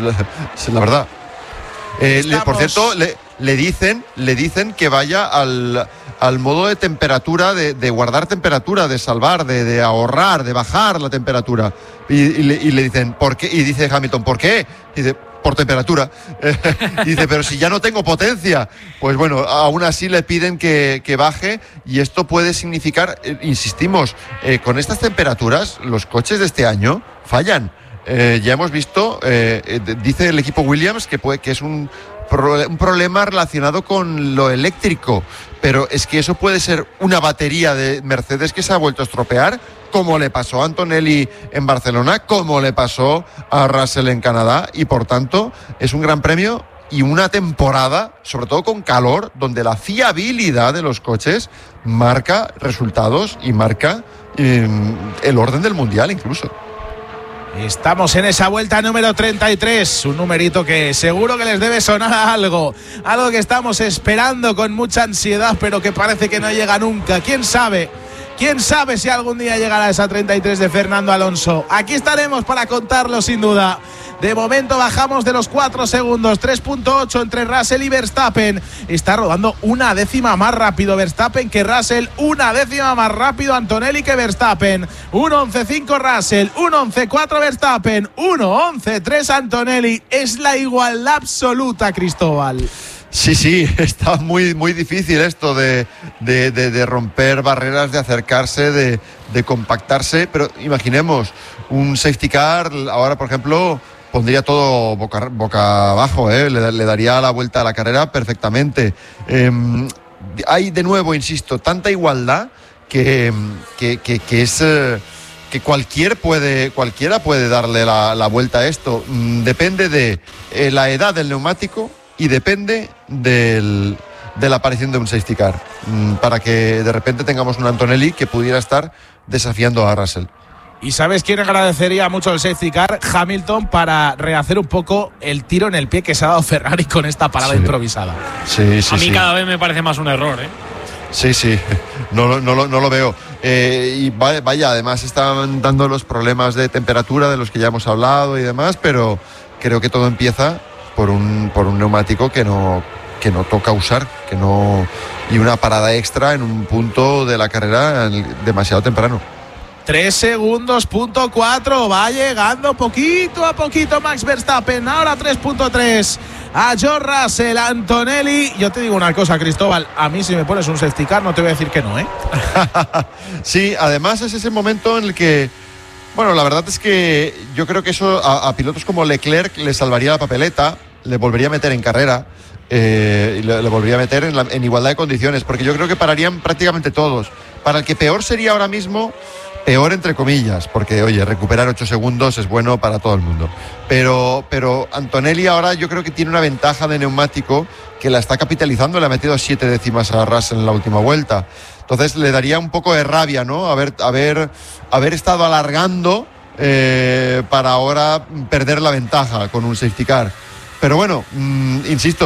la verdad. Eh, le, por cierto, le, le dicen, le dicen que vaya al, al modo de temperatura, de, de guardar temperatura, de salvar, de, de ahorrar, de bajar la temperatura. Y, y, le, y le dicen, ¿por qué? Y dice Hamilton, ¿por qué? Y dice, por temperatura. Y dice, pero si ya no tengo potencia. Pues bueno, aún así le piden que, que baje, y esto puede significar, eh, insistimos, eh, con estas temperaturas los coches de este año fallan. Eh, ya hemos visto, eh, eh, dice el equipo Williams que, puede, que es un, pro, un problema relacionado con lo eléctrico, pero es que eso puede ser una batería de Mercedes que se ha vuelto a estropear, como le pasó a Antonelli en Barcelona, como le pasó a Russell en Canadá, y por tanto es un gran premio y una temporada, sobre todo con calor, donde la fiabilidad de los coches marca resultados y marca eh, el orden del mundial incluso. Estamos en esa vuelta número treinta y tres, un numerito que seguro que les debe sonar a algo, algo que estamos esperando con mucha ansiedad, pero que parece que no llega nunca. ¿Quién sabe? ¿Quién sabe si algún día llegará esa treinta y tres de Fernando Alonso? Aquí estaremos para contarlo sin duda. De momento bajamos de los cuatro segundos, tres punto ocho entre Russell y Verstappen. Está rodando una décima más rápido Verstappen que Russell, una décima más rápido Antonelli que Verstappen. uno once cinco Russell, uno once cuatro Verstappen, uno once tres Antonelli. Es la igualdad absoluta, Cristóbal. Sí, sí, está muy, muy difícil esto de, de, de, de romper barreras, de acercarse, de, de compactarse, pero imaginemos un safety car, ahora por ejemplo pondría todo boca, boca abajo, ¿eh? le, le daría la vuelta a la carrera perfectamente. Eh, hay de nuevo, insisto, tanta igualdad que, que, que, que es... Eh, que cualquier puede, cualquiera puede darle la, la vuelta a esto. Mm, depende de eh, la edad del neumático, y depende del, de la aparición de un safety car, mmm, para que de repente tengamos un Antonelli que pudiera estar desafiando a Russell. ¿Y sabes quién agradecería mucho el safety car? Hamilton, para rehacer un poco el tiro en el pie que se ha dado Ferrari con esta parada sí. improvisada. Sí, sí, a mí sí. cada vez me parece más un error, ¿eh? Sí, sí, no, no, no, no lo veo. Eh, y vaya, además están dando los problemas de temperatura de los que ya hemos hablado y demás, pero creo que todo empieza por un, por un neumático que no, que no toca usar, que no, y una parada extra en un punto de la carrera demasiado temprano. Tres segundos, punto cuatro, va llegando poquito a poquito Max Verstappen, ahora tres punto tres a George Russell, Antonelli. Yo te digo una cosa, Cristóbal, a mí si me pones un safety car no te voy a decir que no, ¿eh? Sí, además es ese momento en el que, bueno, la verdad es que yo creo que eso a, a pilotos como Leclerc le salvaría la papeleta, le volvería a meter en carrera, eh, y le, le volvería a meter en, la, en igualdad de condiciones, porque yo creo que pararían prácticamente todos. Para el que peor sería ahora mismo, peor entre comillas, porque oye, recuperar ocho segundos es bueno para todo el mundo. Pero, pero Antonelli ahora yo creo que tiene una ventaja de neumático que la está capitalizando, le ha metido siete décimas a Russell en la última vuelta. Entonces le daría un poco de rabia, ¿no? Haber, haber, haber estado alargando eh, para ahora perder la ventaja con un safety car. Pero bueno, mmm, insisto,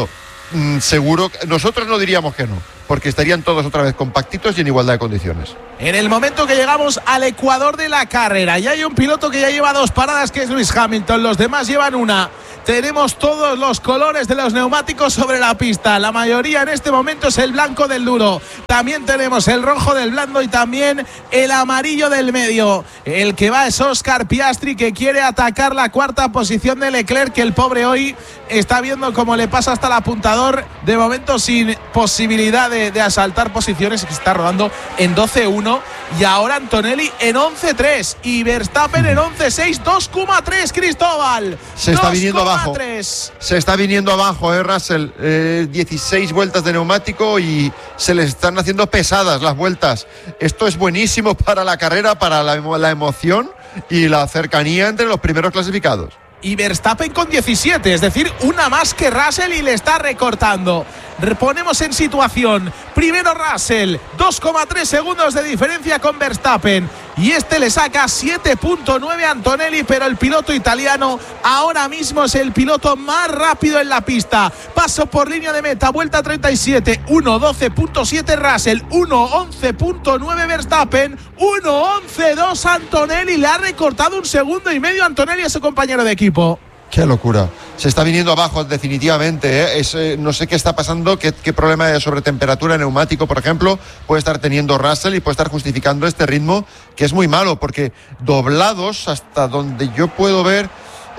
mmm, seguro, nosotros no diríamos que no, porque estarían todos otra vez compactitos y en igualdad de condiciones. En el momento que llegamos al ecuador de la carrera, ya hay un piloto que ya lleva dos paradas, que es Lewis Hamilton, los demás llevan una. Tenemos todos los colores de los neumáticos sobre la pista. La mayoría en este momento es el blanco del duro. También tenemos el rojo del blando y también el amarillo del medio. El que va es Oscar Piastri, que quiere atacar la cuarta posición de Leclerc, que el pobre hoy está viendo cómo le pasa hasta el apuntador. De momento sin posibilidad de, de asaltar posiciones, que está rodando en doce uno. Y ahora Antonelli en once tres y Verstappen en once seis, dos coma tres, Cristóbal. Se está viniendo abajo. Se está viniendo abajo, eh, Russell. Eh, dieciséis vueltas de neumático y se les están haciendo pesadas las vueltas. Esto es buenísimo para la carrera, para la, la emoción y la cercanía entre los primeros clasificados. Y Verstappen con diecisiete, es decir, una más que Russell y le está recortando. Reponemos en situación. Primero Russell, dos coma tres segundos de diferencia con Verstappen. Y este le saca siete punto nueve a Antonelli, pero el piloto italiano ahora mismo es el piloto más rápido en la pista. Paso por línea de meta, vuelta treinta y siete, uno doce punto siete Russell, uno once punto nueve Verstappen, uno once dos Antonelli. Le ha recortado un segundo y medio a Antonelli a su compañero de equipo. Qué locura. Se está viniendo abajo definitivamente, ¿eh? Es, eh, no sé qué está pasando, qué, qué problema de sobretemperatura neumático, por ejemplo, puede estar teniendo Russell y puede estar justificando este ritmo que es muy malo, porque doblados, hasta donde yo puedo ver,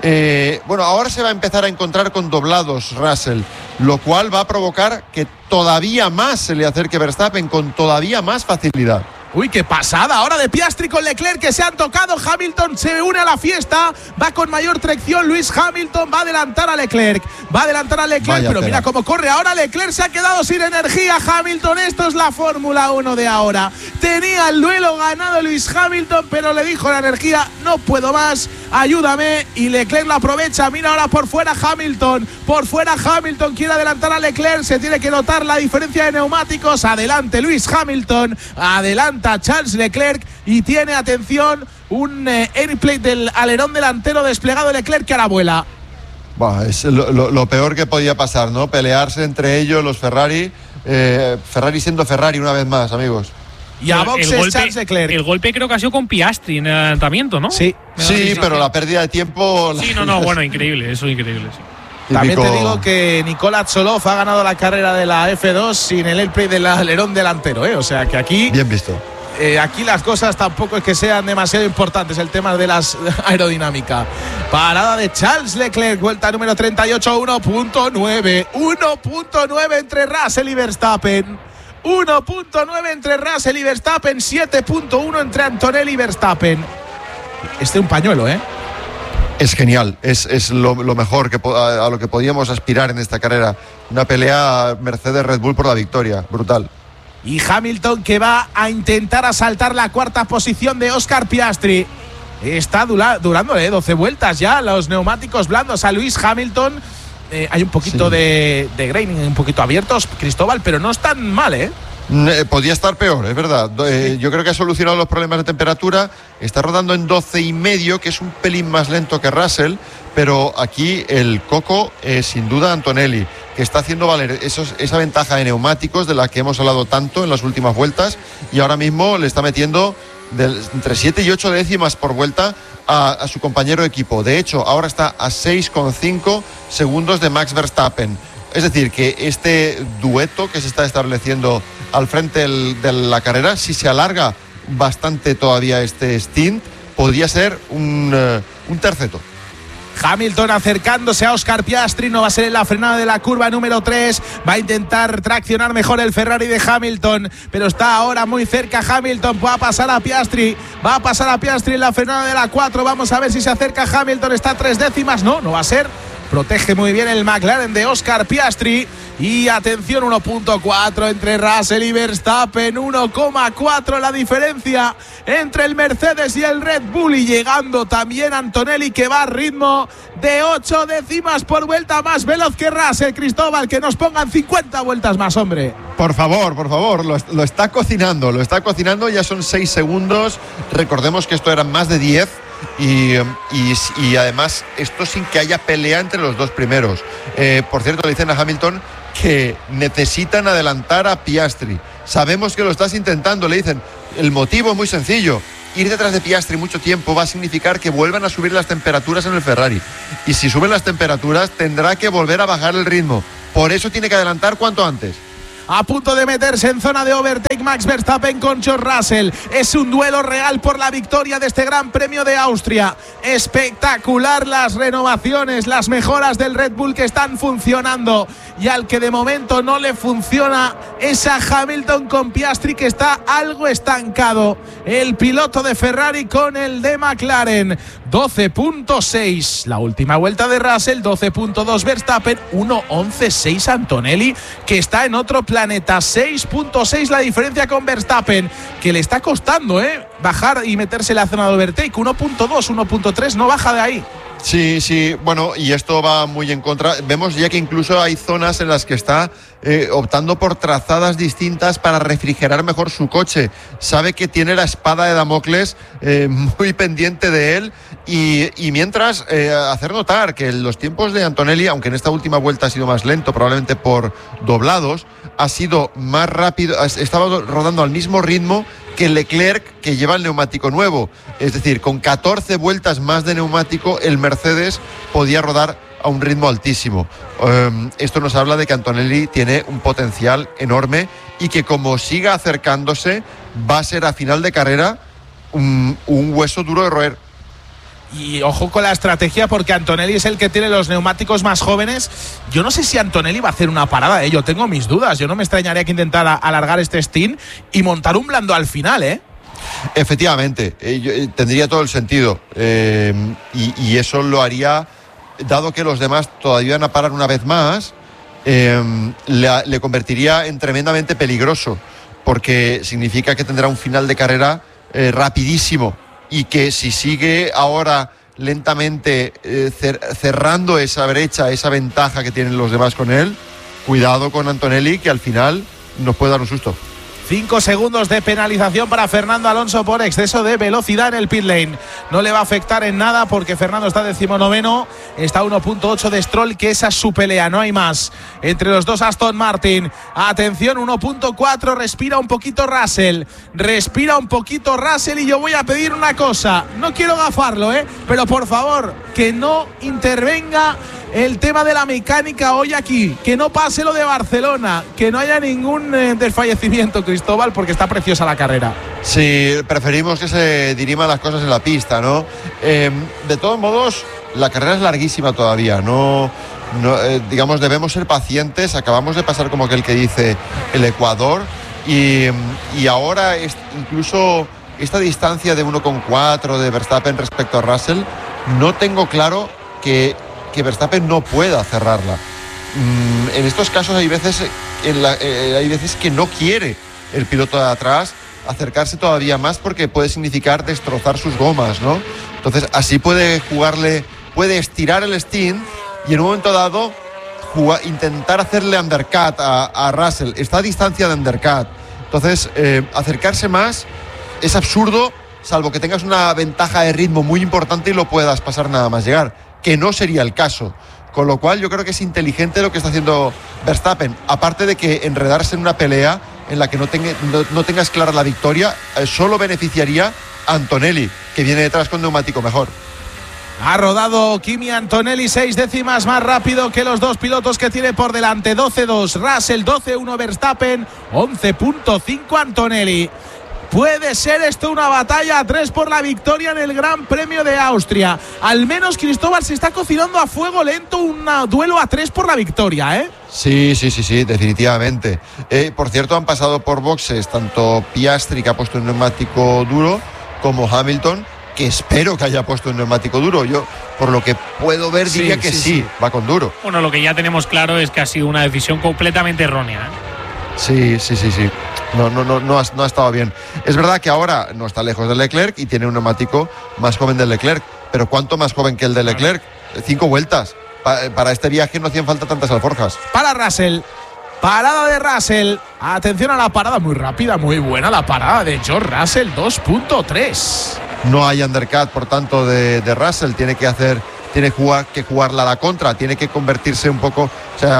eh, bueno, ahora se va a empezar a encontrar con doblados Russell, lo cual va a provocar que todavía más se le acerque Verstappen con todavía más facilidad. Uy, qué pasada ahora de Piastri con Leclerc, que se han tocado. Hamilton se une a la fiesta, va con mayor tracción. Lewis Hamilton va a adelantar a Leclerc, va a adelantar a Leclerc, Vaya pero pena. Mira cómo corre ahora Leclerc, se ha quedado sin energía Hamilton. Esto es la Fórmula uno de ahora. Tenía el duelo ganado Lewis Hamilton, pero le dijo la energía, no puedo más, ayúdame, y Leclerc lo aprovecha. Mira ahora por fuera Hamilton, por fuera Hamilton quiere adelantar a Leclerc, se tiene que notar la diferencia de neumáticos. Adelante Lewis Hamilton, adelante a Charles Leclerc y tiene, atención, un eh, airplay del alerón delantero desplegado de Leclerc, que ahora vuela. Bah, es lo, lo, lo peor que podía pasar, ¿no? Pelearse entre ellos los Ferrari, eh, Ferrari siendo Ferrari una vez más, amigos. Y a boxes Charles Leclerc. El golpe creo que ha sido con Piastri en el adelantamiento, ¿no? Sí, sí, pero la pérdida de tiempo… Sí, no, no, bueno, increíble, eso es increíble, sí. También te digo que Nicola Tsolov ha ganado la carrera de la F dos sin el airplay del alerón delantero, ¿eh? O sea que aquí… Bien visto. Eh, aquí las cosas tampoco es que sean demasiado importantes, el tema de la aerodinámica. Parada de Charles Leclerc, vuelta número treinta y ocho, uno punto nueve. uno punto nueve entre Russell y Verstappen. uno punto nueve entre Russell y Verstappen, siete punto uno entre Antonelli y Verstappen. Este es un pañuelo, ¿eh? Es genial, es, es lo, lo mejor que a, a lo que podíamos aspirar en esta carrera. Una pelea Mercedes-Red Bull por la victoria, brutal. Y Hamilton, que va a intentar asaltar la cuarta posición de Oscar Piastri. Está dura, durando eh, doce vueltas ya los neumáticos blandos a Lewis Hamilton. Eh, hay un poquito sí. de, de graining, un poquito abiertos, Cristóbal, pero no están mal, ¿eh? Podía estar peor, es verdad. Eh, yo creo que ha solucionado los problemas de temperatura. Está rodando en doce y medio, que es un pelín más lento que Russell, pero aquí el coco es sin duda Antonelli, que está haciendo valer esos, esa ventaja de neumáticos de la que hemos hablado tanto en las últimas vueltas, y ahora mismo le está metiendo de, entre siete y ocho décimas por vuelta a, a su compañero de equipo. De hecho, ahora está a seis coma cinco segundos de Max Verstappen. Es decir, que este dueto que se está estableciendo al frente del, de la carrera, si se alarga bastante todavía este stint, podría ser un, uh, un terceto. Hamilton acercándose a Oscar Piastri, no va a ser en la frenada de la curva número tres, va a intentar traccionar mejor el Ferrari de Hamilton, pero está ahora muy cerca Hamilton, va a pasar a Piastri, va a pasar a Piastri en la frenada de la cuatro, vamos a ver si se acerca Hamilton, está a tres décimas, no, no va a ser. Protege muy bien el McLaren de Oscar Piastri. Y atención, uno punto cuatro entre Russell y Verstappen, uno coma cuatro la diferencia entre el Mercedes y el Red Bull. Y llegando también Antonelli, que va a ritmo de ocho décimas por vuelta, más veloz que Russell. Cristóbal, que nos pongan cincuenta vueltas más, hombre. Por favor, por favor, lo, lo está cocinando, lo está cocinando, ya son seis segundos. Recordemos que esto eran más de diez. Y, y, y además esto sin que haya pelea entre los dos primeros. Eh, por cierto, le dicen a Hamilton que necesitan adelantar a Piastri. Sabemos que lo estás intentando, le dicen. El motivo es muy sencillo. Ir detrás de Piastri mucho tiempo va a significar que vuelvan a subir las temperaturas en el Ferrari. Y si suben las temperaturas, tendrá que volver a bajar el ritmo. Por eso tiene que adelantar cuanto antes. A punto de meterse en zona de overtake Max Verstappen con George Russell. Es un duelo real por la victoria de este Gran Premio de Austria. Espectacular las renovaciones, las mejoras del Red Bull que están funcionando. Y al que de momento no le funciona es a Hamilton con Piastri, que está algo estancado. El piloto de Ferrari con el de McLaren. doce punto seis la última vuelta de Russell, doce punto dos Verstappen, uno once seis Antonelli, que está en otro planeta. Seis punto seis la diferencia con Verstappen, que le está costando ¿eh? bajar y meterse en la zona de overtake. Uno punto dos, uno punto tres, no baja de ahí. Sí, sí, bueno, y esto va muy en contra. Vemos ya que incluso hay zonas en las que está eh, optando por trazadas distintas para refrigerar mejor su coche. Sabe que tiene la espada de Damocles eh, muy pendiente de él y, y mientras eh, hacer notar que los tiempos de Antonelli, aunque en esta última vuelta ha sido más lento, probablemente por doblados, ha sido más rápido, estaba rodando al mismo ritmo que Leclerc, que lleva el neumático nuevo. Es decir, con catorce vueltas más de neumático, el Mercedes podía rodar a un ritmo altísimo. Um, esto nos habla de que Antonelli tiene un potencial enorme y que como siga acercándose, va a ser a final de carrera un, un hueso duro de roer. Y ojo con la estrategia, porque Antonelli es el que tiene los neumáticos más jóvenes. Yo no sé si Antonelli va a hacer una parada, ¿eh? Yo tengo mis dudas. Yo no me extrañaría que intentara alargar este stint y montar un blando al final, ¿eh? Efectivamente, eh, yo, eh, tendría todo el sentido. Eh, y, y eso lo haría, dado que los demás todavía van a parar una vez más, eh, le, le convertiría en tremendamente peligroso, porque significa que tendrá un final de carrera eh, rapidísimo. Y que si sigue ahora lentamente eh, cer- cerrando esa brecha, esa ventaja que tienen los demás con él, cuidado con Antonelli, que al final nos puede dar un susto. Cinco segundos de penalización para Fernando Alonso por exceso de velocidad en el pit lane. No le va a afectar en nada porque Fernando está decimonoveno, está uno punto ocho de Stroll, que esa es su pelea, no hay más. Entre los dos Aston Martin. Atención, uno punto cuatro, respira un poquito Russell. Respira un poquito Russell y yo voy a pedir una cosa. No quiero gafarlo, ¿eh? Pero por favor, que no intervenga el tema de la mecánica hoy aquí, que no pase lo de Barcelona, que no haya ningún eh, desfallecimiento, Cristóbal, porque está preciosa la carrera. Sí, preferimos que se diriman las cosas en la pista, ¿no? Eh, de todos modos, la carrera es larguísima todavía, no, no eh, digamos, debemos ser pacientes. Acabamos de pasar, como aquel que dice, el Ecuador, y, y ahora es, incluso esta distancia de uno coma cuatro de Verstappen respecto a Russell, no tengo claro que que Verstappen no pueda cerrarla. Mm, en estos casos hay veces, en la, eh, hay veces que no quiere el piloto de atrás acercarse todavía más, porque puede significar destrozar sus gomas, ¿no? Entonces así puede jugarle, puede estirar el stint y en un momento dado jugar, intentar hacerle undercut a, a Russell. Está a distancia de undercut. Entonces eh, acercarse más es absurdo, salvo que tengas una ventaja de ritmo muy importante y lo puedas pasar nada más llegar, que no sería el caso. Con lo cual yo creo que es inteligente lo que está haciendo Verstappen, aparte de que enredarse en una pelea en la que no, tenga, no, no tengas clara la victoria, eh, solo beneficiaría a Antonelli, que viene detrás con neumático mejor. Ha rodado Kimi Antonelli seis décimas más rápido que los dos pilotos que tiene por delante. doce dos Russell, doce uno Verstappen, once punto cinco Antonelli. Puede ser esto una batalla a tres por la victoria en el Gran Premio de Austria. Al menos, Cristóbal, se está cocinando a fuego lento un duelo a tres por la victoria, ¿eh? Sí, sí, sí, sí, definitivamente. Eh, por cierto, han pasado por boxes tanto Piastri, que ha puesto un neumático duro, como Hamilton, que espero que haya puesto un neumático duro. Yo, por lo que puedo ver, diría sí, que sí, sí, sí, va con duro. Bueno, lo que ya tenemos claro es que ha sido una decisión completamente errónea, ¿eh? Sí, sí, sí, sí. No, no, no, no ha, no ha estado bien. Es verdad que ahora no está lejos de Leclerc y tiene un neumático más joven del Leclerc, pero ¿cuánto más joven que el de Leclerc? Cinco vueltas. Pa- para este viaje no hacían falta tantas alforjas. Para Russell. Parada de Russell. Atención a la parada, muy rápida, muy buena la parada de George Russell, dos punto tres. No hay undercut, por tanto, de, de Russell. Tiene que hacer, tiene jugar, que jugarla a la contra, tiene que convertirse un poco, o sea,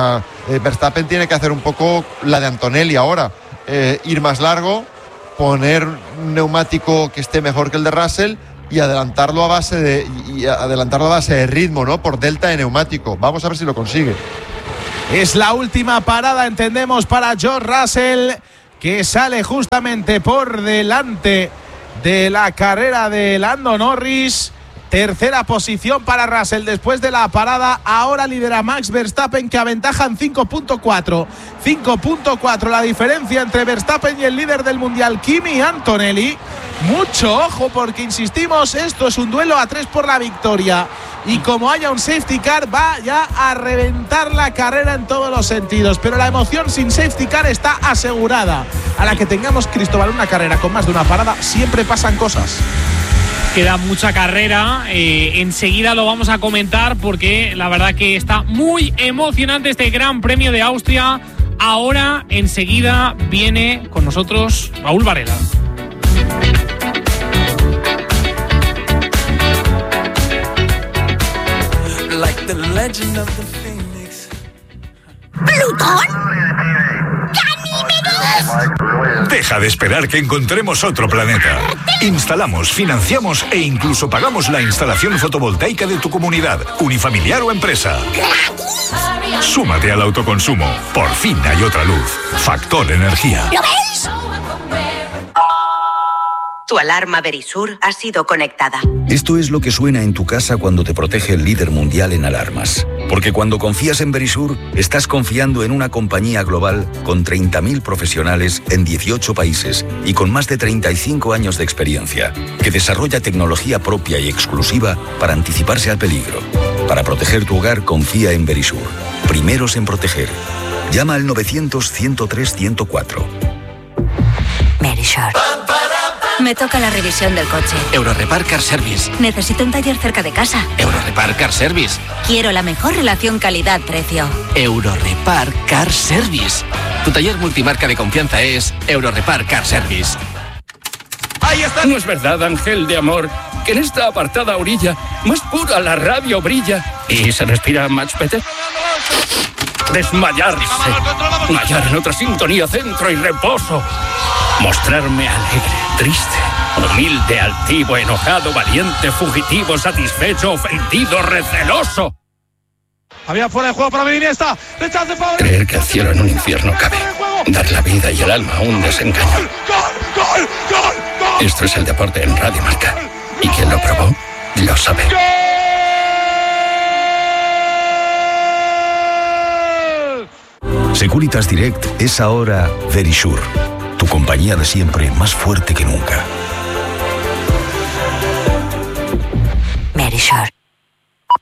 eh, Verstappen tiene que hacer un poco la de Antonelli ahora, eh, ir más largo, poner un neumático que esté mejor que el de Russell y adelantarlo a base de y adelantarlo a base de ritmo, ¿no? Por delta de neumático. Vamos a ver si lo consigue. Es la última parada, entendemos, para George Russell, que sale justamente por delante de la carrera de Lando Norris. Tercera posición para Russell después de la parada. Ahora lidera Max Verstappen, que aventaja en cinco punto cuatro. cinco punto cuatro la diferencia entre Verstappen y el líder del mundial, Kimi Antonelli. Mucho ojo, porque insistimos, esto es un duelo a tres por la victoria. Y como haya un safety car, va ya a reventar la carrera en todos los sentidos. Pero la emoción sin safety car está asegurada. A la que tengamos, Cristóbal, una carrera con más de una parada, siempre pasan cosas. Queda mucha carrera, eh, enseguida lo vamos a comentar porque la verdad que está muy emocionante este Gran Premio de Austria. Ahora enseguida viene con nosotros Raúl Varela. ¿Plutón? ¡Ganímedes! Deja de esperar que encontremos otro planeta. Instalamos, financiamos e incluso pagamos la instalación fotovoltaica de tu comunidad, unifamiliar o empresa. ¿Gratis? Súmate al autoconsumo. Por fin hay otra luz. Factor Energía. ¿Lo veis? Tu alarma Verisur ha sido conectada. Esto es lo que suena en tu casa cuando te protege el líder mundial en alarmas. Porque cuando confías en Verisur, estás confiando en una compañía global con treinta mil profesionales en dieciocho países y con más de treinta y cinco años de experiencia, que desarrolla tecnología propia y exclusiva para anticiparse al peligro. Para proteger tu hogar, confía en Verisur. Primeros en proteger. Llama al novecientos, ciento tres, ciento cuatro. Verisur. Me toca la revisión del coche. Eurorepar Car Service. Necesito un taller cerca de casa. Eurorepar Car Service. Quiero la mejor relación calidad-precio. Eurorepar Car Service. Tu taller multimarca de confianza es Eurorepar Car Service. Ahí está. ¿No es verdad, ángel de amor, que en esta apartada orilla más pura la radio brilla y se respira much better? Desmayarse. Mayar en otra sintonía, centro y reposo. Mostrarme alegre, triste, humilde, altivo, enojado, valiente, fugitivo, satisfecho, ofendido, receloso. Había fuera de juego para Iniesta. Rechace favorable. Creer que el cielo en un infierno cabe. Dar la vida y el alma a un desengaño. ¡Gol, gol, gol, gol! Esto es el deporte en Radio Marca. Y quien lo probó, lo sabe. Securitas Direct es ahora Verisur. Tu compañía de siempre, más fuerte que nunca. Verisur.